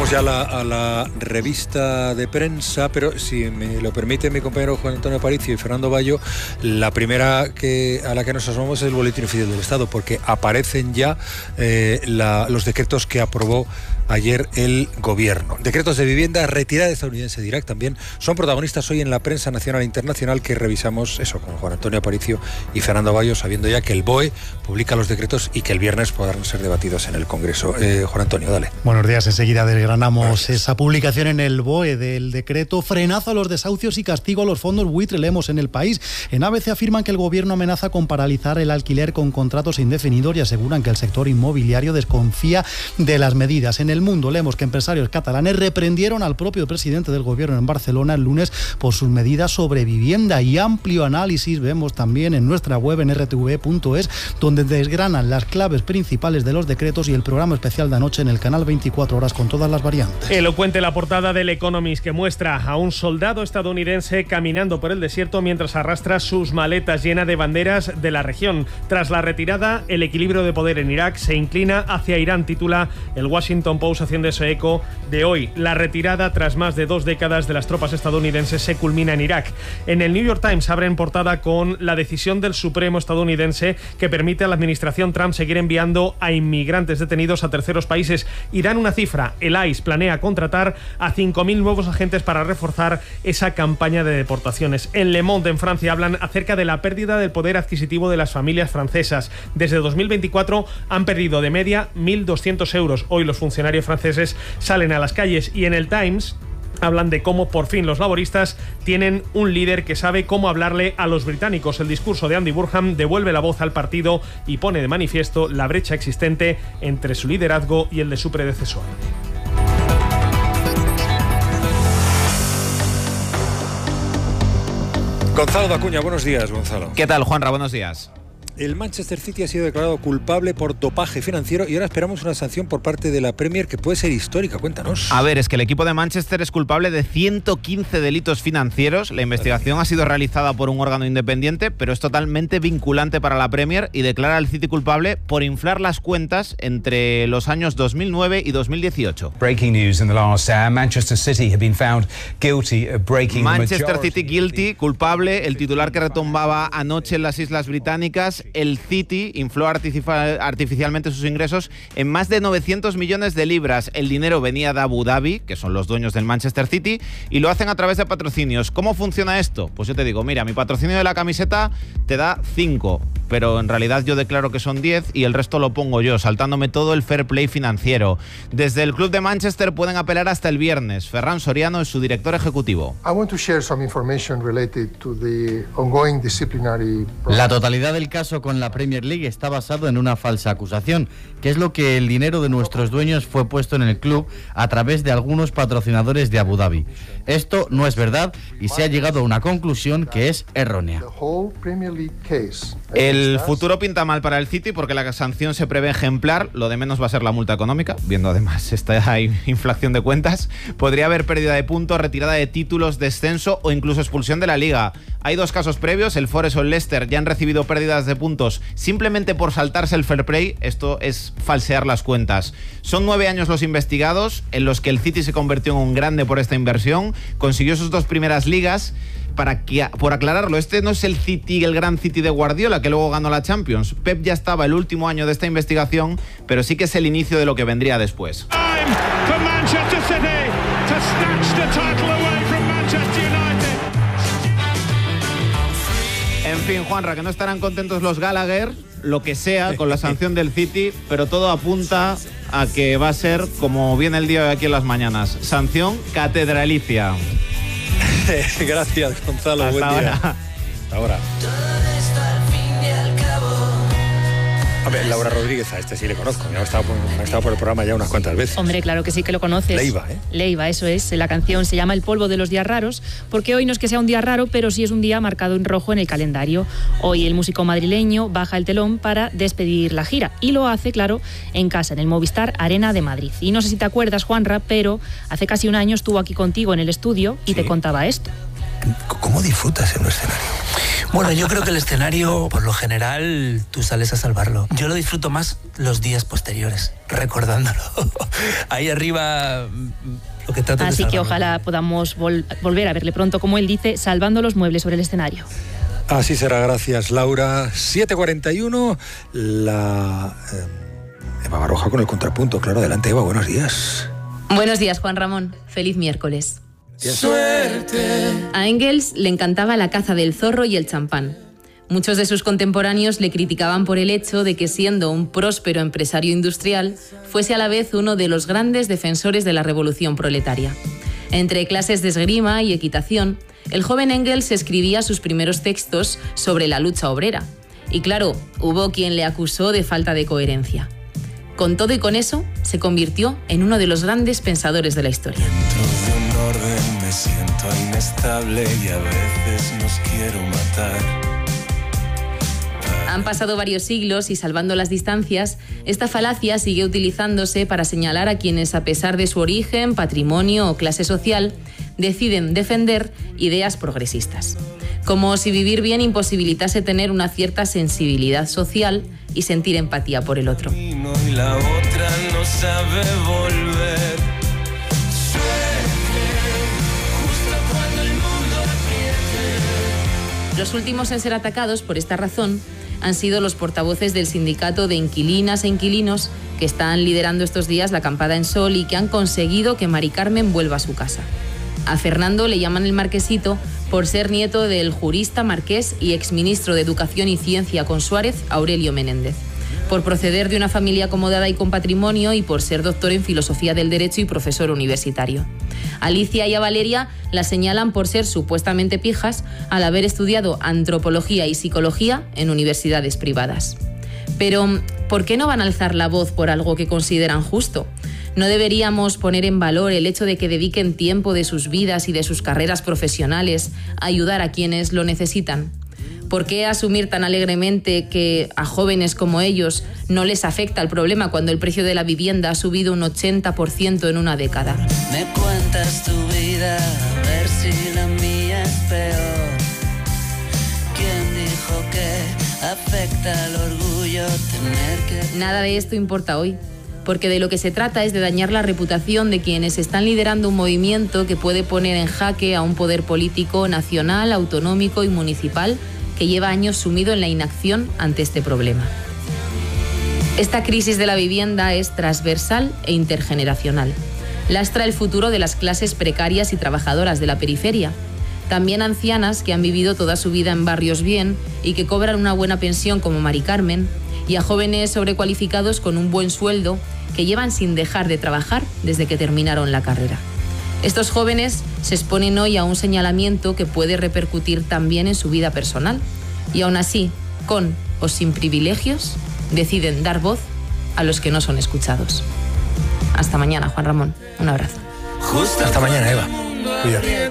Pasamos ya a la, a la revista de prensa, pero si me lo permite mi compañero Juan Antonio Aparicio y Fernando Bayo, la primera que a la que nos asomamos es el Boletín Oficial del Estado, porque aparecen ya eh, la, los decretos que aprobó ayer el gobierno. Decretos de vivienda, retirada estadounidense de Irak también son protagonistas hoy en la prensa nacional e internacional, que revisamos eso con Juan Antonio Aparicio y Fernando Bayo, sabiendo ya que el B O E publica los decretos y que el viernes podrán ser debatidos en el Congreso. Eh, Juan Antonio, dale. Buenos días, enseguida desgranamos esa publicación en el B O E del decreto frenazo a los desahucios y castigo a los fondos buitre. Leemos en El País. En A B C afirman que el gobierno amenaza con paralizar el alquiler con contratos indefinidos y aseguran que el sector inmobiliario desconfía de las medidas. En El Mundo leemos que empresarios catalanes reprendieron al propio presidente del gobierno en Barcelona el lunes por sus medidas sobre vivienda, y amplio análisis vemos también en nuestra web en erre te ve punto es, donde desgranan las claves principales de los decretos, y el programa especial de anoche en el canal veinticuatro horas con todas las variantes. Elocuente la portada del Economist, que muestra a un soldado estadounidense caminando por el desierto mientras arrastra sus maletas llenas de banderas de la región. Tras la retirada, el equilibrio de poder en Irak se inclina hacia Irán, titula el Washington Post, haciendo ese eco de hoy. La retirada tras más de dos décadas de las tropas estadounidenses se culmina en Irak. En el New York Times abren portada con la decisión del Supremo estadounidense que permite a la administración Trump seguir enviando a inmigrantes detenidos a terceros países, y dan una cifra: el I C E planea contratar a cinco mil nuevos agentes para reforzar esa campaña de deportaciones. En Le Monde, en Francia, hablan acerca de la pérdida del poder adquisitivo de las familias francesas. Desde dos mil veinticuatro han perdido de media mil doscientos euros. Hoy los funcionarios franceses salen a las calles. Y en el Times hablan de cómo por fin los laboristas tienen un líder que sabe cómo hablarle a los británicos. El discurso de Andy Burnham devuelve la voz al partido y pone de manifiesto la brecha existente entre su liderazgo y el de su predecesor. Gonzalo Dacuña, buenos días, Gonzalo. ¿Qué tal, Juanra? Buenos días. El Manchester City ha sido declarado culpable por dopaje financiero y ahora esperamos una sanción por parte de la Premier que puede ser histórica. Cuéntanos. A ver, es que el equipo de Manchester es culpable de ciento quince delitos financieros. La investigación ha sido realizada por un órgano independiente, pero es totalmente vinculante para la Premier y declara al City culpable por inflar las cuentas entre los años dos mil nueve y dos mil dieciocho. Breaking news in the last hour. Manchester City have been found guilty of breaking Manchester City guilty, culpable. El titular que retumbaba anoche en las Islas Británicas: el City infló artificialmente sus ingresos en más de novecientos millones de libras. El dinero venía de Abu Dhabi, que son los dueños del Manchester City, y lo hacen a través de patrocinios. ¿Cómo funciona esto? Pues yo te digo, mira, mi patrocinio de la camiseta te da cinco, pero en realidad yo declaro que son diez y el resto lo pongo yo, saltándome todo el fair play financiero. Desde el club de Manchester pueden apelar hasta el viernes. Ferran Soriano es su director ejecutivo. La totalidad del caso con la Premier League está basado en una falsa acusación, que es lo que el dinero de nuestros dueños fue puesto en el club a través de algunos patrocinadores de Abu Dhabi. Esto no es verdad y se ha llegado a una conclusión que es errónea. El futuro pinta mal para el City porque la sanción se prevé ejemplar. Lo de menos va a ser la multa económica, viendo además esta inflación de cuentas. Podría haber pérdida de puntos, retirada de títulos, descenso o incluso expulsión de la Liga. Hay dos casos previos. El Forest o el Leicester ya han recibido pérdidas de puntos simplemente por saltarse el fair play. Esto es falsear las cuentas. Son nueve años los investigados en los que el City se convirtió en un grande por esta inversión. Consiguió sus dos primeras ligas. Para que, por aclararlo, este no es el City, el gran City de Guardiola, que luego ganó la Champions. Pep ya estaba el último año de esta investigación, pero sí que es el inicio de lo que vendría después. En fin, Juanra, que no estarán contentos los Gallagher, lo que sea, con la sanción del City, pero todo apunta a que va a ser, como viene el día de aquí en las mañanas, sanción catedralicia. Gracias, Gonzalo. Hasta buen ahora. día. Hasta ahora. A ver, Laura Rodríguez, a este sí le conozco. Me ha estado, por, me ha estado por el programa ya unas cuantas veces. Hombre, claro que sí que lo conoces. Leiva, ¿eh? Leiva, eso es. La canción se llama El polvo de los días raros, porque hoy no es que sea un día raro, pero sí es un día marcado en rojo en el calendario. Hoy el músico madrileño baja el telón para despedir la gira y lo hace, claro, en casa, en el Movistar Arena de Madrid. Y no sé si te acuerdas, Juanra, pero hace casi un año estuvo aquí contigo en el estudio y sí. te contaba esto. ¿Cómo disfrutas en un escenario? Bueno, yo creo que el escenario, por lo general, tú sales a salvarlo. Yo lo disfruto más los días posteriores, recordándolo. Ahí arriba, lo que trato de Así que salvarlo. ojalá podamos vol- volver a verle pronto, como él dice, salvando los muebles sobre el escenario. Así será, gracias Laura. siete cuarenta y uno, la eh, Eva Baroja con el contrapunto. Claro, adelante Eva, buenos días. Buenos días, Juan Ramón. Feliz miércoles. Suerte. A Engels le encantaba la caza del zorro y el champán. Muchos de sus contemporáneos le criticaban por el hecho de que, siendo un próspero empresario industrial, fuese a la vez uno de los grandes defensores de la revolución proletaria. Entre clases de esgrima y equitación, el joven Engels escribía sus primeros textos sobre la lucha obrera. Y claro, hubo quien le acusó de falta de coherencia. Con todo y con eso, se convirtió en uno de los grandes pensadores de la historia. Dentro de un orden me siento inestable y a veces nos quiero matar. Han pasado varios siglos y, salvando las distancias, esta falacia sigue utilizándose para señalar a quienes, a pesar de su origen, patrimonio o clase social, deciden defender ideas progresistas. Como si vivir bien imposibilitase tener una cierta sensibilidad social y sentir empatía por el otro. Y la otra no sabe volver. Los últimos en ser atacados por esta razón han sido los portavoces del sindicato de inquilinas e inquilinos, que están liderando estos días la acampada en Sol y que han conseguido que Mari Carmen vuelva a su casa. A Fernando le llaman el Marquesito por ser nieto del jurista marqués y exministro de Educación y Ciencia con Suárez, Aurelio Menéndez, por proceder de una familia acomodada y con patrimonio y por ser doctor en Filosofía del Derecho y profesor universitario. Alicia y a Valeria la señalan por ser supuestamente pijas al haber estudiado antropología y psicología en universidades privadas. Pero, ¿por qué no van a alzar la voz por algo que consideran justo? ¿No deberíamos poner en valor el hecho de que dediquen tiempo de sus vidas y de sus carreras profesionales a ayudar a quienes lo necesitan? ¿Por qué asumir tan alegremente que a jóvenes como ellos no les afecta el problema cuando el precio de la vivienda ha subido un ochenta por ciento en una década? Me cuentas tu vida, a ver si la mía es peor. ¿Quién dijo que afecta al orgullo tener que...? Nada de esto importa hoy, porque de lo que se trata es de dañar la reputación de quienes están liderando un movimiento que puede poner en jaque a un poder político nacional, autonómico y municipal que lleva años sumido en la inacción ante este problema. Esta crisis de la vivienda es transversal e intergeneracional. Lastra el futuro de las clases precarias y trabajadoras de la periferia, también ancianas que han vivido toda su vida en barrios bien y que cobran una buena pensión como Mari Carmen, y a jóvenes sobrecualificados con un buen sueldo que llevan sin dejar de trabajar desde que terminaron la carrera. Estos jóvenes se exponen hoy a un señalamiento que puede repercutir también en su vida personal y aún así, con o sin privilegios, deciden dar voz a los que no son escuchados. Hasta mañana, Juan Ramón. Un abrazo. Hasta mañana, Eva. Cuídate.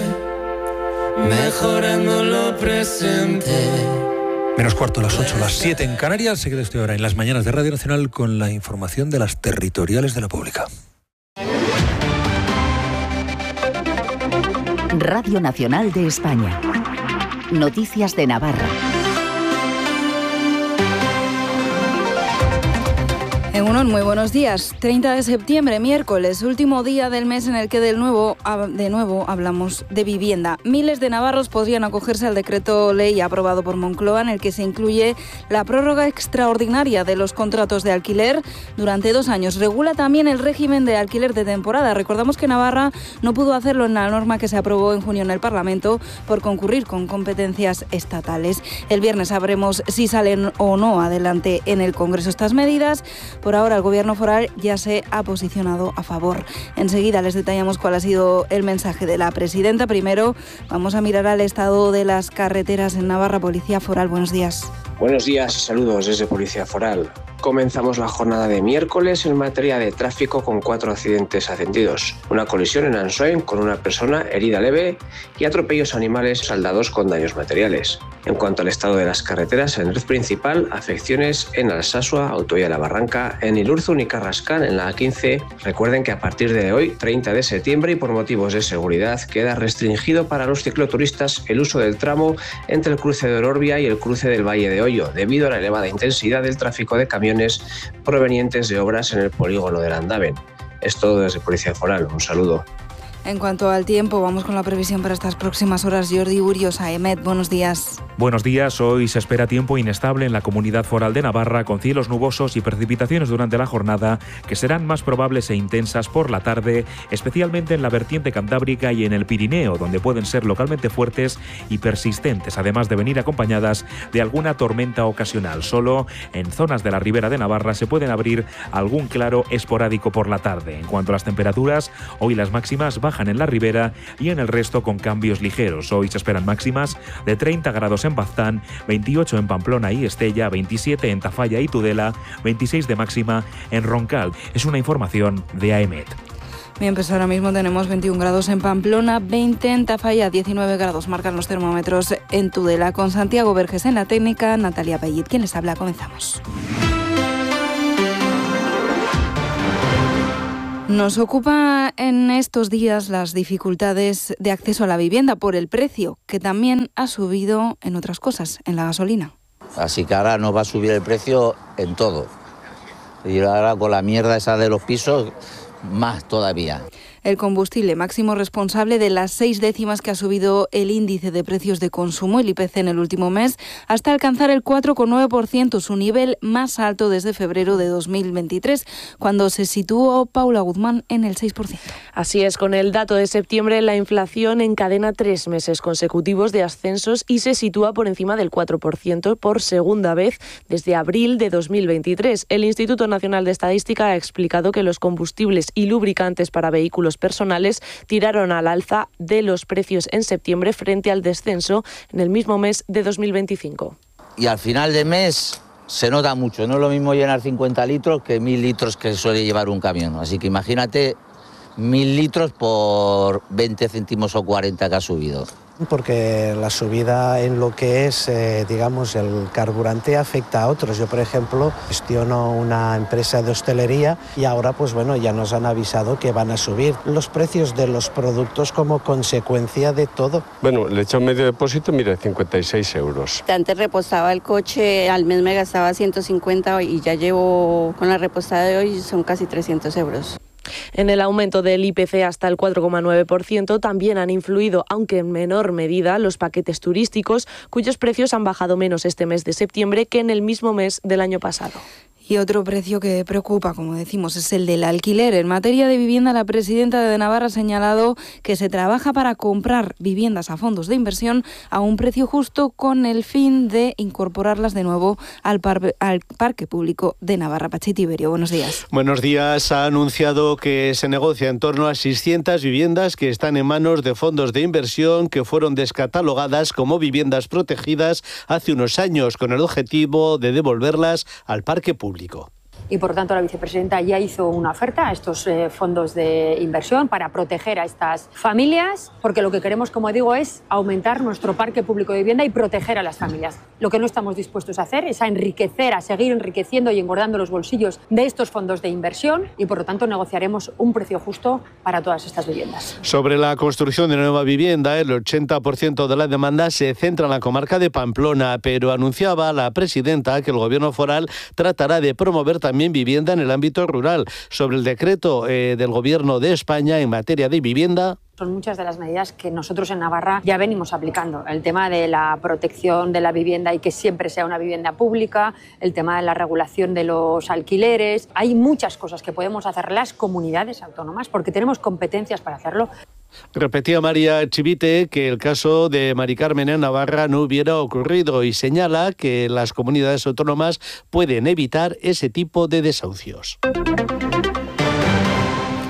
Mejorando lo presente. Menos cuarto, las ocho, las siete en Canarias. Se queda usted ahora en las mañanas de Radio Nacional con la información de las territoriales de la Pública. Radio Nacional de España. Noticias de Navarra. Egunon, muy buenos días. treinta de septiembre, miércoles, último día del mes en el que de nuevo, de nuevo hablamos de vivienda. Miles de navarros podrían acogerse al decreto ley aprobado por Moncloa, en el que se incluye la prórroga extraordinaria de los contratos de alquiler durante dos años. Regula también el régimen de alquiler de temporada. Recordamos que Navarra no pudo hacerlo en la norma que se aprobó en junio en el Parlamento por concurrir con competencias estatales. El viernes sabremos si salen o no adelante en el Congreso estas medidas. Por ahora el Gobierno foral ya se ha posicionado a favor. Enseguida les detallamos cuál ha sido el mensaje de la presidenta. Primero vamos a mirar al estado de las carreteras en Navarra. Policía Foral, buenos días. Buenos días, saludos desde Policía Foral. Comenzamos la jornada de miércoles en materia de tráfico con cuatro accidentes ascendidos. Una colisión en Ansoain con una persona herida leve y atropellos animales saldados con daños materiales. En cuanto al estado de las carreteras, en red principal, afecciones en Alsasua, Autovía de la Barranca, en Ilurzun y Carrascal en la A quince. Recuerden que a partir de hoy, treinta de septiembre, y por motivos de seguridad, queda restringido para los cicloturistas el uso del tramo entre el cruce de Ororbia y el cruce del Valle de Ollo, debido a la elevada intensidad del tráfico de camiones provenientes de obras en el polígono de Landaven. Es todo desde Policía Foral. Un saludo. En cuanto al tiempo, vamos con la previsión para estas próximas horas. Jordi Urios, A E M E T, buenos días. Buenos días. Hoy se espera tiempo inestable en la Comunidad Foral de Navarra, con cielos nubosos y precipitaciones durante la jornada que serán más probables e intensas por la tarde, especialmente en la vertiente cantábrica y en el Pirineo, donde pueden ser localmente fuertes y persistentes, además de venir acompañadas de alguna tormenta ocasional. Solo en zonas de la Ribera de Navarra se pueden abrir algún claro esporádico por la tarde. En cuanto a las temperaturas, hoy las máximas bajan en la Ribera y en el resto con cambios ligeros. Hoy se esperan máximas de treinta grados en Baztán, veintiocho en Pamplona y Estella, veintisiete en Tafalla y Tudela, veintiséis de máxima en Roncal. Es una información de A E M E T. Bien, pues ahora mismo tenemos veintiún grados en Pamplona, veinte en Tafalla, diecinueve grados marcan los termómetros en Tudela. Con Santiago Verges en la técnica, Natalia Pellit, quien les habla. Comenzamos. Nos ocupa en estos días las dificultades de acceso a la vivienda por el precio, que también ha subido en otras cosas, en la gasolina. Así que ahora nos va a subir el precio en todo. Y ahora con la mierda esa de los pisos, más todavía. El combustible, máximo responsable de las seis décimas que ha subido el índice de precios de consumo, el I P C, en el último mes, hasta alcanzar el cuatro coma nueve por ciento, su nivel más alto desde febrero de dos mil veintitrés, cuando se situó Paula Guzmán en el seis por ciento. Así es, con el dato de septiembre, la inflación encadena tres meses consecutivos de ascensos y se sitúa por encima del cuatro por ciento por segunda vez desde abril de dos mil veintitrés. El Instituto Nacional de Estadística ha explicado que los combustibles y lubricantes para vehículos personales tiraron al alza de los precios en septiembre frente al descenso en el mismo mes de dos mil veinticinco. Y al final de mes se nota mucho, no es lo mismo llenar cincuenta litros que mil litros que suele llevar un camión, así que imagínate mil litros por veinte céntimos o cuarenta que ha subido. Porque la subida en lo que es, eh, digamos, el carburante afecta a otros. Yo, por ejemplo, gestiono una empresa de hostelería y ahora, pues bueno, ya nos han avisado que van a subir los precios de los productos como consecuencia de todo. Bueno, le he hecho medio depósito, mire, cincuenta y seis euros. Antes reposaba el coche, al mes me gastaba ciento cincuenta y ya llevo, con la repostada de hoy, son casi trescientos euros. En el aumento del I P C hasta el cuatro coma nueve por ciento también han influido, aunque en menor medida, los paquetes turísticos, cuyos precios han bajado menos este mes de septiembre que en el mismo mes del año pasado. Y otro precio que preocupa, como decimos, es el del alquiler. En materia de vivienda, la presidenta de Navarra ha señalado que se trabaja para comprar viviendas a fondos de inversión a un precio justo con el fin de incorporarlas de nuevo al, par al parque público de Navarra. Pachi Tiberio, buenos días. Buenos días. Ha anunciado que se negocia en torno a seiscientas viviendas que están en manos de fondos de inversión que fueron descatalogadas como viviendas protegidas hace unos años con el objetivo de devolverlas al parque público. Y por tanto la vicepresidenta ya hizo una oferta a estos eh, fondos de inversión para proteger a estas familias, porque lo que queremos, como digo, es aumentar nuestro parque público de vivienda y proteger a las familias. Lo que no estamos dispuestos a hacer es a enriquecer, a seguir enriqueciendo y engordando los bolsillos de estos fondos de inversión y por lo tanto negociaremos un precio justo para todas estas viviendas. Sobre la construcción de nueva vivienda, el ochenta por ciento de la demanda se centra en la comarca de Pamplona, pero anunciaba la presidenta que el gobierno foral tratará de promover también vivienda en el ámbito rural. Sobre el decreto eh, del Gobierno de España en materia de vivienda, son muchas de las medidas que nosotros en Navarra ya venimos aplicando. El tema de la protección de la vivienda y que siempre sea una vivienda pública, el tema de la regulación de los alquileres. Hay muchas cosas que podemos hacer las comunidades autónomas porque tenemos competencias para hacerlo. Repetía María Chivite que el caso de Mari Carmen en Navarra no hubiera ocurrido y señala que las comunidades autónomas pueden evitar ese tipo de desahucios.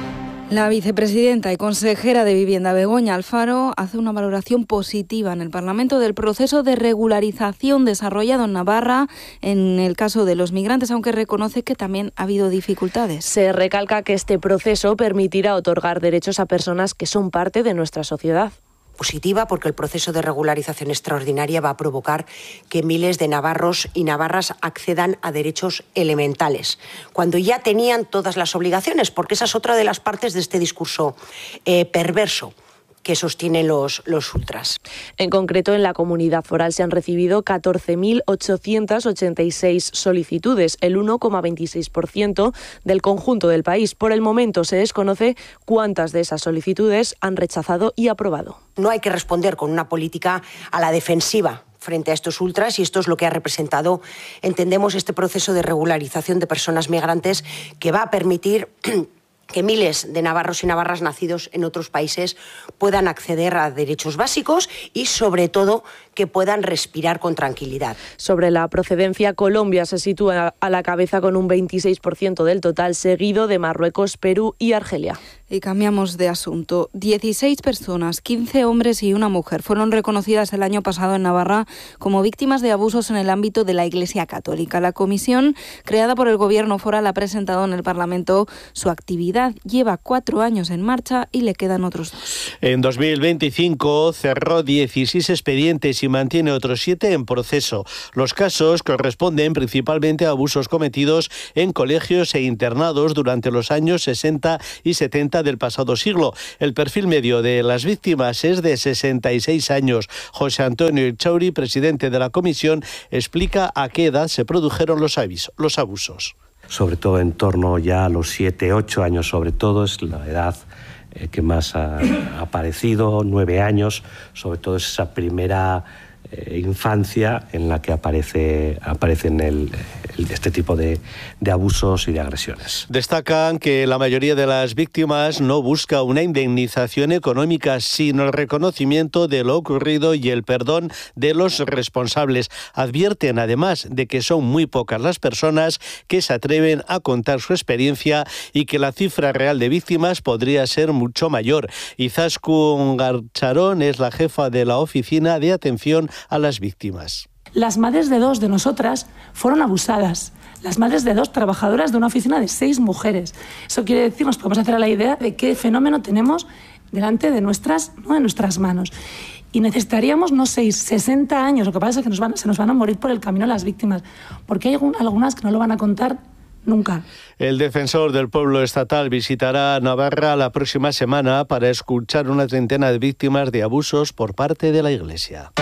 La vicepresidenta y consejera de Vivienda, Begoña Alfaro, hace una valoración positiva en el Parlamento del proceso de regularización desarrollado en Navarra en el caso de los migrantes, aunque reconoce que también ha habido dificultades. Se recalca que este proceso permitirá otorgar derechos a personas que son parte de nuestra sociedad. Positiva porque el proceso de regularización extraordinaria va a provocar que miles de navarros y navarras accedan a derechos elementales, cuando ya tenían todas las obligaciones, porque esa es otra de las partes de este discurso eh, perverso que sostienen los, los ultras. En concreto, en la Comunidad Foral se han recibido catorce mil ochocientas ochenta y seis solicitudes, el uno coma veintiséis por ciento del conjunto del país. Por el momento se desconoce cuántas de esas solicitudes han rechazado y aprobado. No hay que responder con una política a la defensiva frente a estos ultras, y esto es lo que ha representado, entendemos, este proceso de regularización de personas migrantes que va a permitir que miles de navarros y navarras nacidos en otros países puedan acceder a derechos básicos y, sobre todo, que puedan respirar con tranquilidad. Sobre la procedencia, Colombia se sitúa a la cabeza con un veintiséis por ciento del total, seguido de Marruecos, Perú y Argelia. Y cambiamos de asunto. dieciséis personas, quince hombres y una mujer, fueron reconocidas el año pasado en Navarra como víctimas de abusos en el ámbito de la Iglesia Católica. La comisión, creada por el Gobierno foral, ha presentado en el Parlamento su actividad. Lleva cuatro años en marcha y le quedan otros dos. En dos mil veinticinco cerró dieciséis expedientes y mantiene otros siete en proceso. Los casos corresponden principalmente a abusos cometidos en colegios e internados durante los años sesenta y setenta del pasado siglo. El perfil medio de las víctimas es de sesenta y seis años. José Antonio Ichauri, presidente de la comisión, explica a qué edad se produjeron los avisos, los abusos. Sobre todo en torno ya a los siete, ocho años, sobre todo es la edad eh, que más ha, ha aparecido, nueve años, sobre todo es esa primera eh, infancia en la que aparece aparecen el, el, este tipo de, de abusos y de agresiones. Destacan que la mayoría de las víctimas no busca una indemnización económica, sino el reconocimiento de lo ocurrido y el perdón de los responsables. Advierten además de que son muy pocas las personas que se atreven a contar su experiencia y que la cifra real de víctimas podría ser mucho mayor. Izaskun Garcharón es la jefa de la Oficina de Atención a las Víctimas. Las madres de dos de nosotras fueron abusadas. Las madres de dos trabajadoras de una oficina de seis mujeres. Eso quiere decir, nos podemos hacer a la idea de qué fenómeno tenemos delante de nuestras, ¿no? de nuestras manos. Y necesitaríamos, no sé, sesenta años. Lo que pasa es que nos van, se nos van a morir por el camino las víctimas, porque hay algunas que no lo van a contar nunca. El defensor del pueblo estatal visitará Navarra la próxima semana para escuchar una treintena de víctimas de abusos por parte de la Iglesia.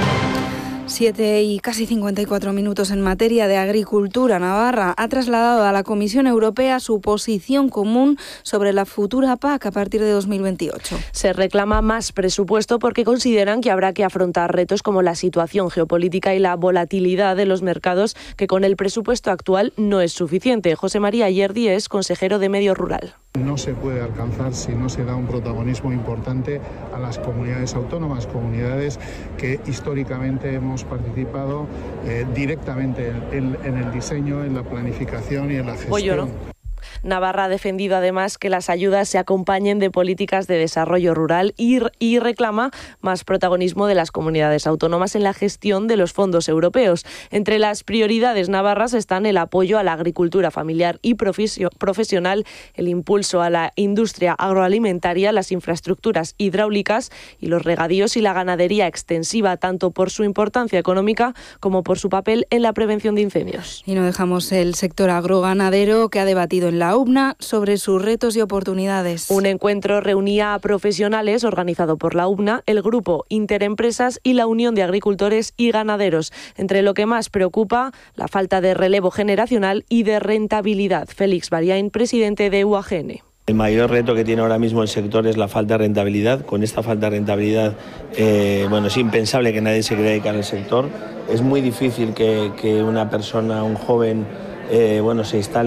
Siete y casi cincuenta y cuatro minutos. En materia de agricultura, Navarra ha trasladado a la Comisión Europea su posición común sobre la futura P A C a partir de dos mil veintiocho. Se reclama más presupuesto porque consideran que habrá que afrontar retos como la situación geopolítica y la volatilidad de los mercados, que con el presupuesto actual no es suficiente. José María Yerdi es consejero de Medio Rural. No se puede alcanzar si no se da un protagonismo importante a las comunidades autónomas, comunidades que históricamente hemos participado eh, directamente en, en el diseño, en la planificación y en la gestión. Voy yo, ¿no? Navarra ha defendido además que las ayudas se acompañen de políticas de desarrollo rural y, y reclama más protagonismo de las comunidades autónomas en la gestión de los fondos europeos. Entre las prioridades navarras están el apoyo a la agricultura familiar y profesional, el impulso a la industria agroalimentaria, las infraestructuras hidráulicas y los regadíos y la ganadería extensiva, tanto por su importancia económica como por su papel en la prevención de incendios. Y no dejamos el sector agroganadero, que ha debatido en la U B N A sobre sus retos y oportunidades. Un encuentro reunía a profesionales organizado por la U B N A, el Grupo Interempresas y la Unión de Agricultores y Ganaderos. Entre lo que más preocupa, la falta de relevo generacional y de rentabilidad. Félix Bariain, presidente de U A G N. El mayor reto que tiene ahora mismo el sector es la falta de rentabilidad. Con esta falta de rentabilidad, eh, bueno, es impensable que nadie se quiera dedicar al sector. Es muy difícil que, que una persona, un joven, eh, bueno, se instale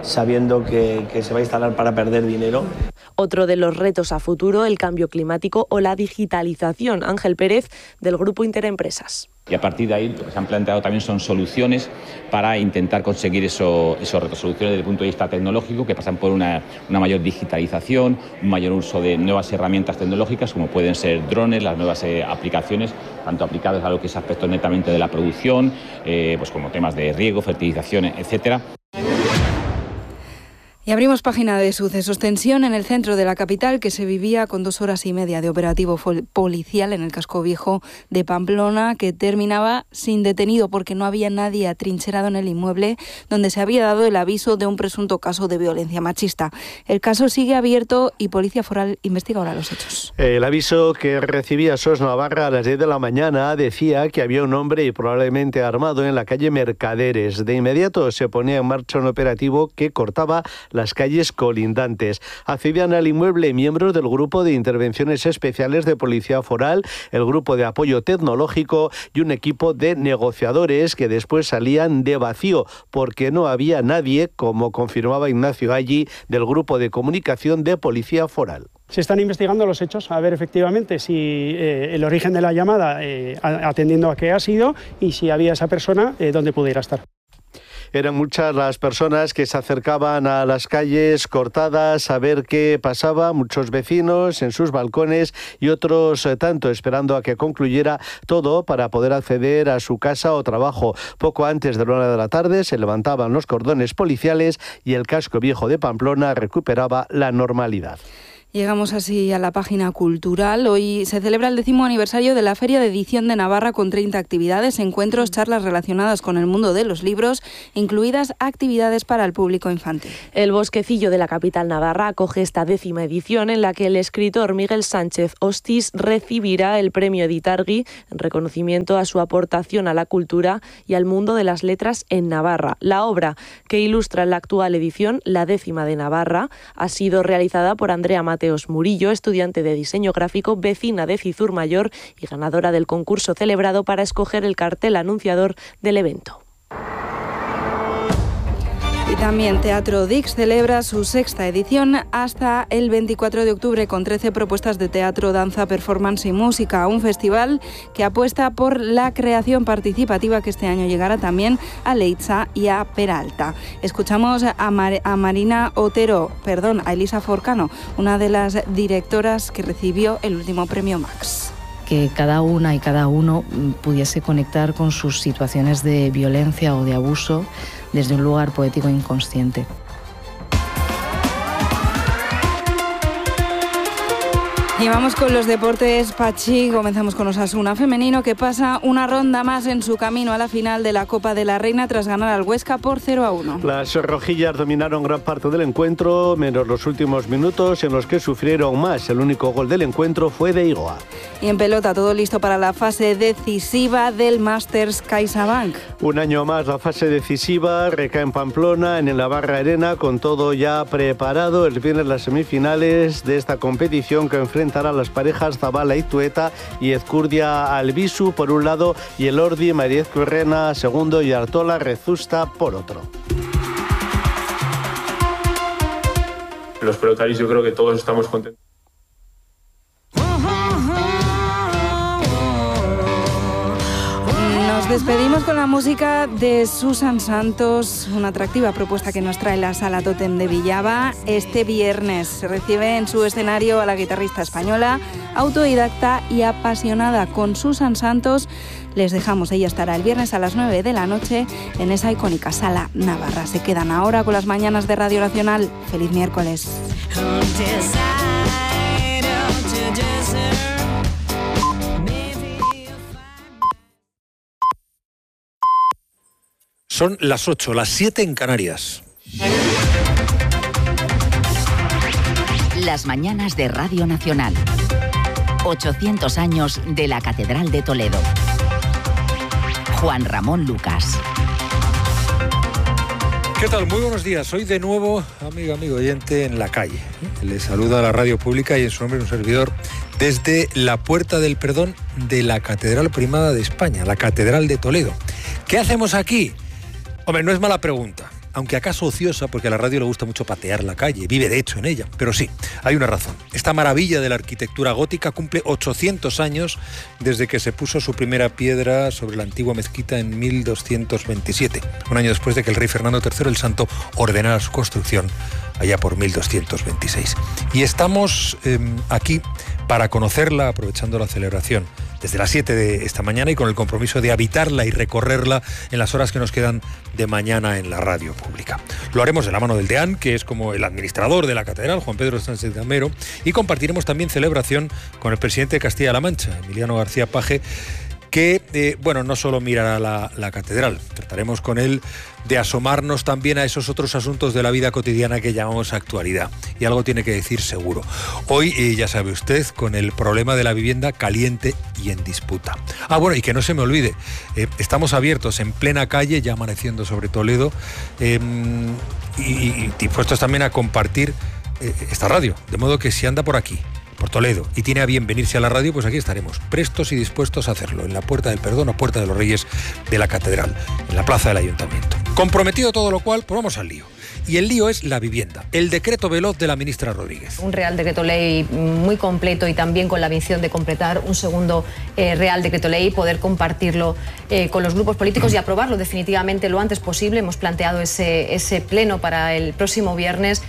sabiendo que, que se va a instalar para perder dinero. Otro de los retos a futuro, el cambio climático o la digitalización. Ángel Pérez, del Grupo Interempresas. Y a partir de ahí lo que se han planteado también son soluciones para intentar conseguir eso, esos retos, soluciones desde el punto de vista tecnológico que pasan por una, una mayor digitalización, un mayor uso de nuevas herramientas tecnológicas como pueden ser drones, las nuevas eh, aplicaciones, tanto aplicadas a lo que es aspectos netamente de la producción, eh, pues como temas de riego, fertilización, etcétera. Y abrimos página de sucesos. Tensión en el centro de la capital que se vivía con dos horas y media de operativo policial en el casco viejo de Pamplona, que terminaba sin detenido porque no había nadie atrincherado en el inmueble donde se había dado el aviso de un presunto caso de violencia machista. El caso sigue abierto y Policía Foral investiga ahora los hechos. El aviso que recibía S O S Navarra a las diez de la mañana decía que había un hombre y probablemente armado en la calle Mercaderes. De inmediato se ponía en marcha un operativo que cortaba las calles colindantes. Accedían al inmueble miembros del Grupo de Intervenciones Especiales de Policía Foral, el Grupo de Apoyo Tecnológico y un equipo de negociadores que después salían de vacío porque no había nadie, como confirmaba Ignacio Allí, del Grupo de Comunicación de Policía Foral. Se están investigando los hechos, a ver efectivamente si eh, el origen de la llamada, eh, atendiendo a qué ha sido, y si había esa persona, eh, dónde pudiera estar. Eran muchas las personas que se acercaban a las calles cortadas a ver qué pasaba, muchos vecinos en sus balcones y otros eh, tanto esperando a que concluyera todo para poder acceder a su casa o trabajo. Poco antes de la una de la tarde se levantaban los cordones policiales y el casco viejo de Pamplona recuperaba la normalidad. Llegamos así a la página cultural. Hoy se celebra el décimo aniversario de la Feria de Edición de Navarra con treinta actividades, encuentros, charlas relacionadas con el mundo de los libros, incluidas actividades para el público infantil. El Bosquecillo de la capital navarra acoge esta décima edición en la que el escritor Miguel Sánchez Hostis recibirá el premio Editargui en reconocimiento a su aportación a la cultura y al mundo de las letras en Navarra. La obra que ilustra la actual edición, la décima de Navarra, ha sido realizada por Andrea Mateos Murillo, estudiante de diseño gráfico, vecina de Cizur Mayor y ganadora del concurso celebrado para escoger el cartel anunciador del evento. Y también Teatro Dix celebra su sexta edición hasta el veinticuatro de octubre con trece propuestas de teatro, danza, performance y música. Un festival que apuesta por la creación participativa que este año llegará también a Leitza y a Peralta. Escuchamos a, Mar- a Marina Otero, perdón, a Elisa Forcano, una de las directoras que recibió el último premio Max. Que cada una y cada uno pudiese conectar con sus situaciones de violencia o de abuso desde un lugar poético inconsciente. Y vamos con los deportes, Pachi. Comenzamos con Osasuna femenino, que pasa una ronda más en su camino a la final de la Copa de la Reina tras ganar al Huesca por cero a uno. Las rojillas dominaron gran parte del encuentro, menos los últimos minutos en los que sufrieron más. El único gol del encuentro fue de Igoa. Y en pelota, todo listo para la fase decisiva del Masters CaixaBank. Un año más la fase decisiva recae en Pamplona, en el Navarra Arena, con todo ya preparado. El viernes las semifinales de esta competición que enfrenta a las parejas Zabala y Tueta y Ezcurdia Albisu por un lado y Elordi Mariez Currena segundo y Artola Rezusta por otro. Los pelotaris yo creo que todos estamos contentos. Nos despedimos con la música de Susan Santos, una atractiva propuesta que nos trae la Sala Totem de Villaba. Este viernes se recibe en su escenario a la guitarrista española, autodidacta y apasionada. Con Susan Santos les dejamos, ella estará el viernes a las nueve de la noche en esa icónica Sala Navarra. Se quedan ahora con las mañanas de Radio Nacional. Feliz miércoles. Son las ocho, las siete en Canarias. Las mañanas de Radio Nacional. ochocientos años de la Catedral de Toledo. Juan Ramón Lucas. ¿Qué tal? Muy buenos días. Hoy de nuevo, amigo, amigo oyente, en la calle. Le saluda a la radio pública y en su nombre un servidor desde la Puerta del Perdón de la Catedral Primada de España, la Catedral de Toledo. ¿Qué hacemos aquí? Hombre, no es mala pregunta. aunque acaso ociosa, porque a la radio le gusta mucho patear la calle, vive de hecho en ella. Pero sí, hay una razón. Esta maravilla de la arquitectura gótica cumple ochocientos años desde que se puso su primera piedra sobre la antigua mezquita en mil doscientos veintisiete, un año después de que el rey Fernando tercero el Santo ordenara su construcción allá por mil doscientos veintiséis. Y estamos eh, aquí para conocerla, aprovechando la celebración desde las siete de esta mañana y con el compromiso de habitarla y recorrerla en las horas que nos quedan de mañana en la radio pública. Lo haremos de la mano del deán, que es como el administrador de la catedral, Juan Pedro Sánchez Gamero, y compartiremos también celebración con el presidente de Castilla-La Mancha, Emiliano García Paje, que, eh, bueno, no solo mirará la, la catedral, trataremos con él de asomarnos también a esos otros asuntos de la vida cotidiana que llamamos actualidad. Y algo tiene que decir seguro. Hoy, eh, ya sabe usted, con el problema de la vivienda caliente y en disputa. Ah, bueno, y que no se me olvide, eh, estamos abiertos en plena calle, ya amaneciendo sobre Toledo, eh, y, y dispuestos también a compartir eh, esta radio. De modo que si anda por aquí, por Toledo, y tiene a bien venirse a la radio, pues aquí estaremos, prestos y dispuestos a hacerlo, en la Puerta del Perdón o Puerta de los Reyes de la Catedral, en la plaza del Ayuntamiento. Comprometido todo lo cual, pues vamos al lío. Y el lío es la vivienda, el decreto veloz de la ministra Rodríguez. Un Real Decreto Ley muy completo y también con la misión de completar un segundo eh, Real Decreto Ley, poder compartirlo eh, con los grupos políticos y aprobarlo definitivamente lo antes posible. Hemos planteado ese, ese pleno para el próximo viernes.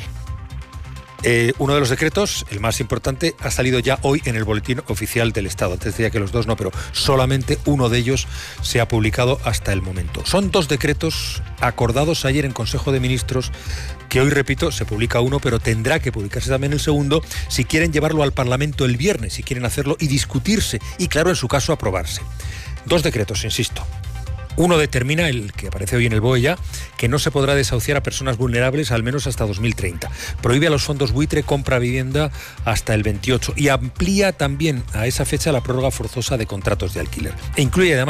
Eh, uno de los decretos, el más importante, ha salido ya hoy en el Boletín Oficial del Estado. Antes decía que los dos no, pero solamente uno de ellos se ha publicado hasta el momento. Son dos decretos acordados ayer en Consejo de Ministros, que hoy, repito, se publica uno, pero tendrá que publicarse también el segundo si quieren llevarlo al Parlamento el viernes, si quieren hacerlo y discutirse, y claro, en su caso, aprobarse. Dos decretos, insisto. Uno determina, el que aparece hoy en el B O E ya, que no se podrá desahuciar a personas vulnerables al menos hasta dos mil treinta. Prohíbe a los fondos buitre compra vivienda hasta el veintiocho y amplía también a esa fecha la prórroga forzosa de contratos de alquiler. E incluye además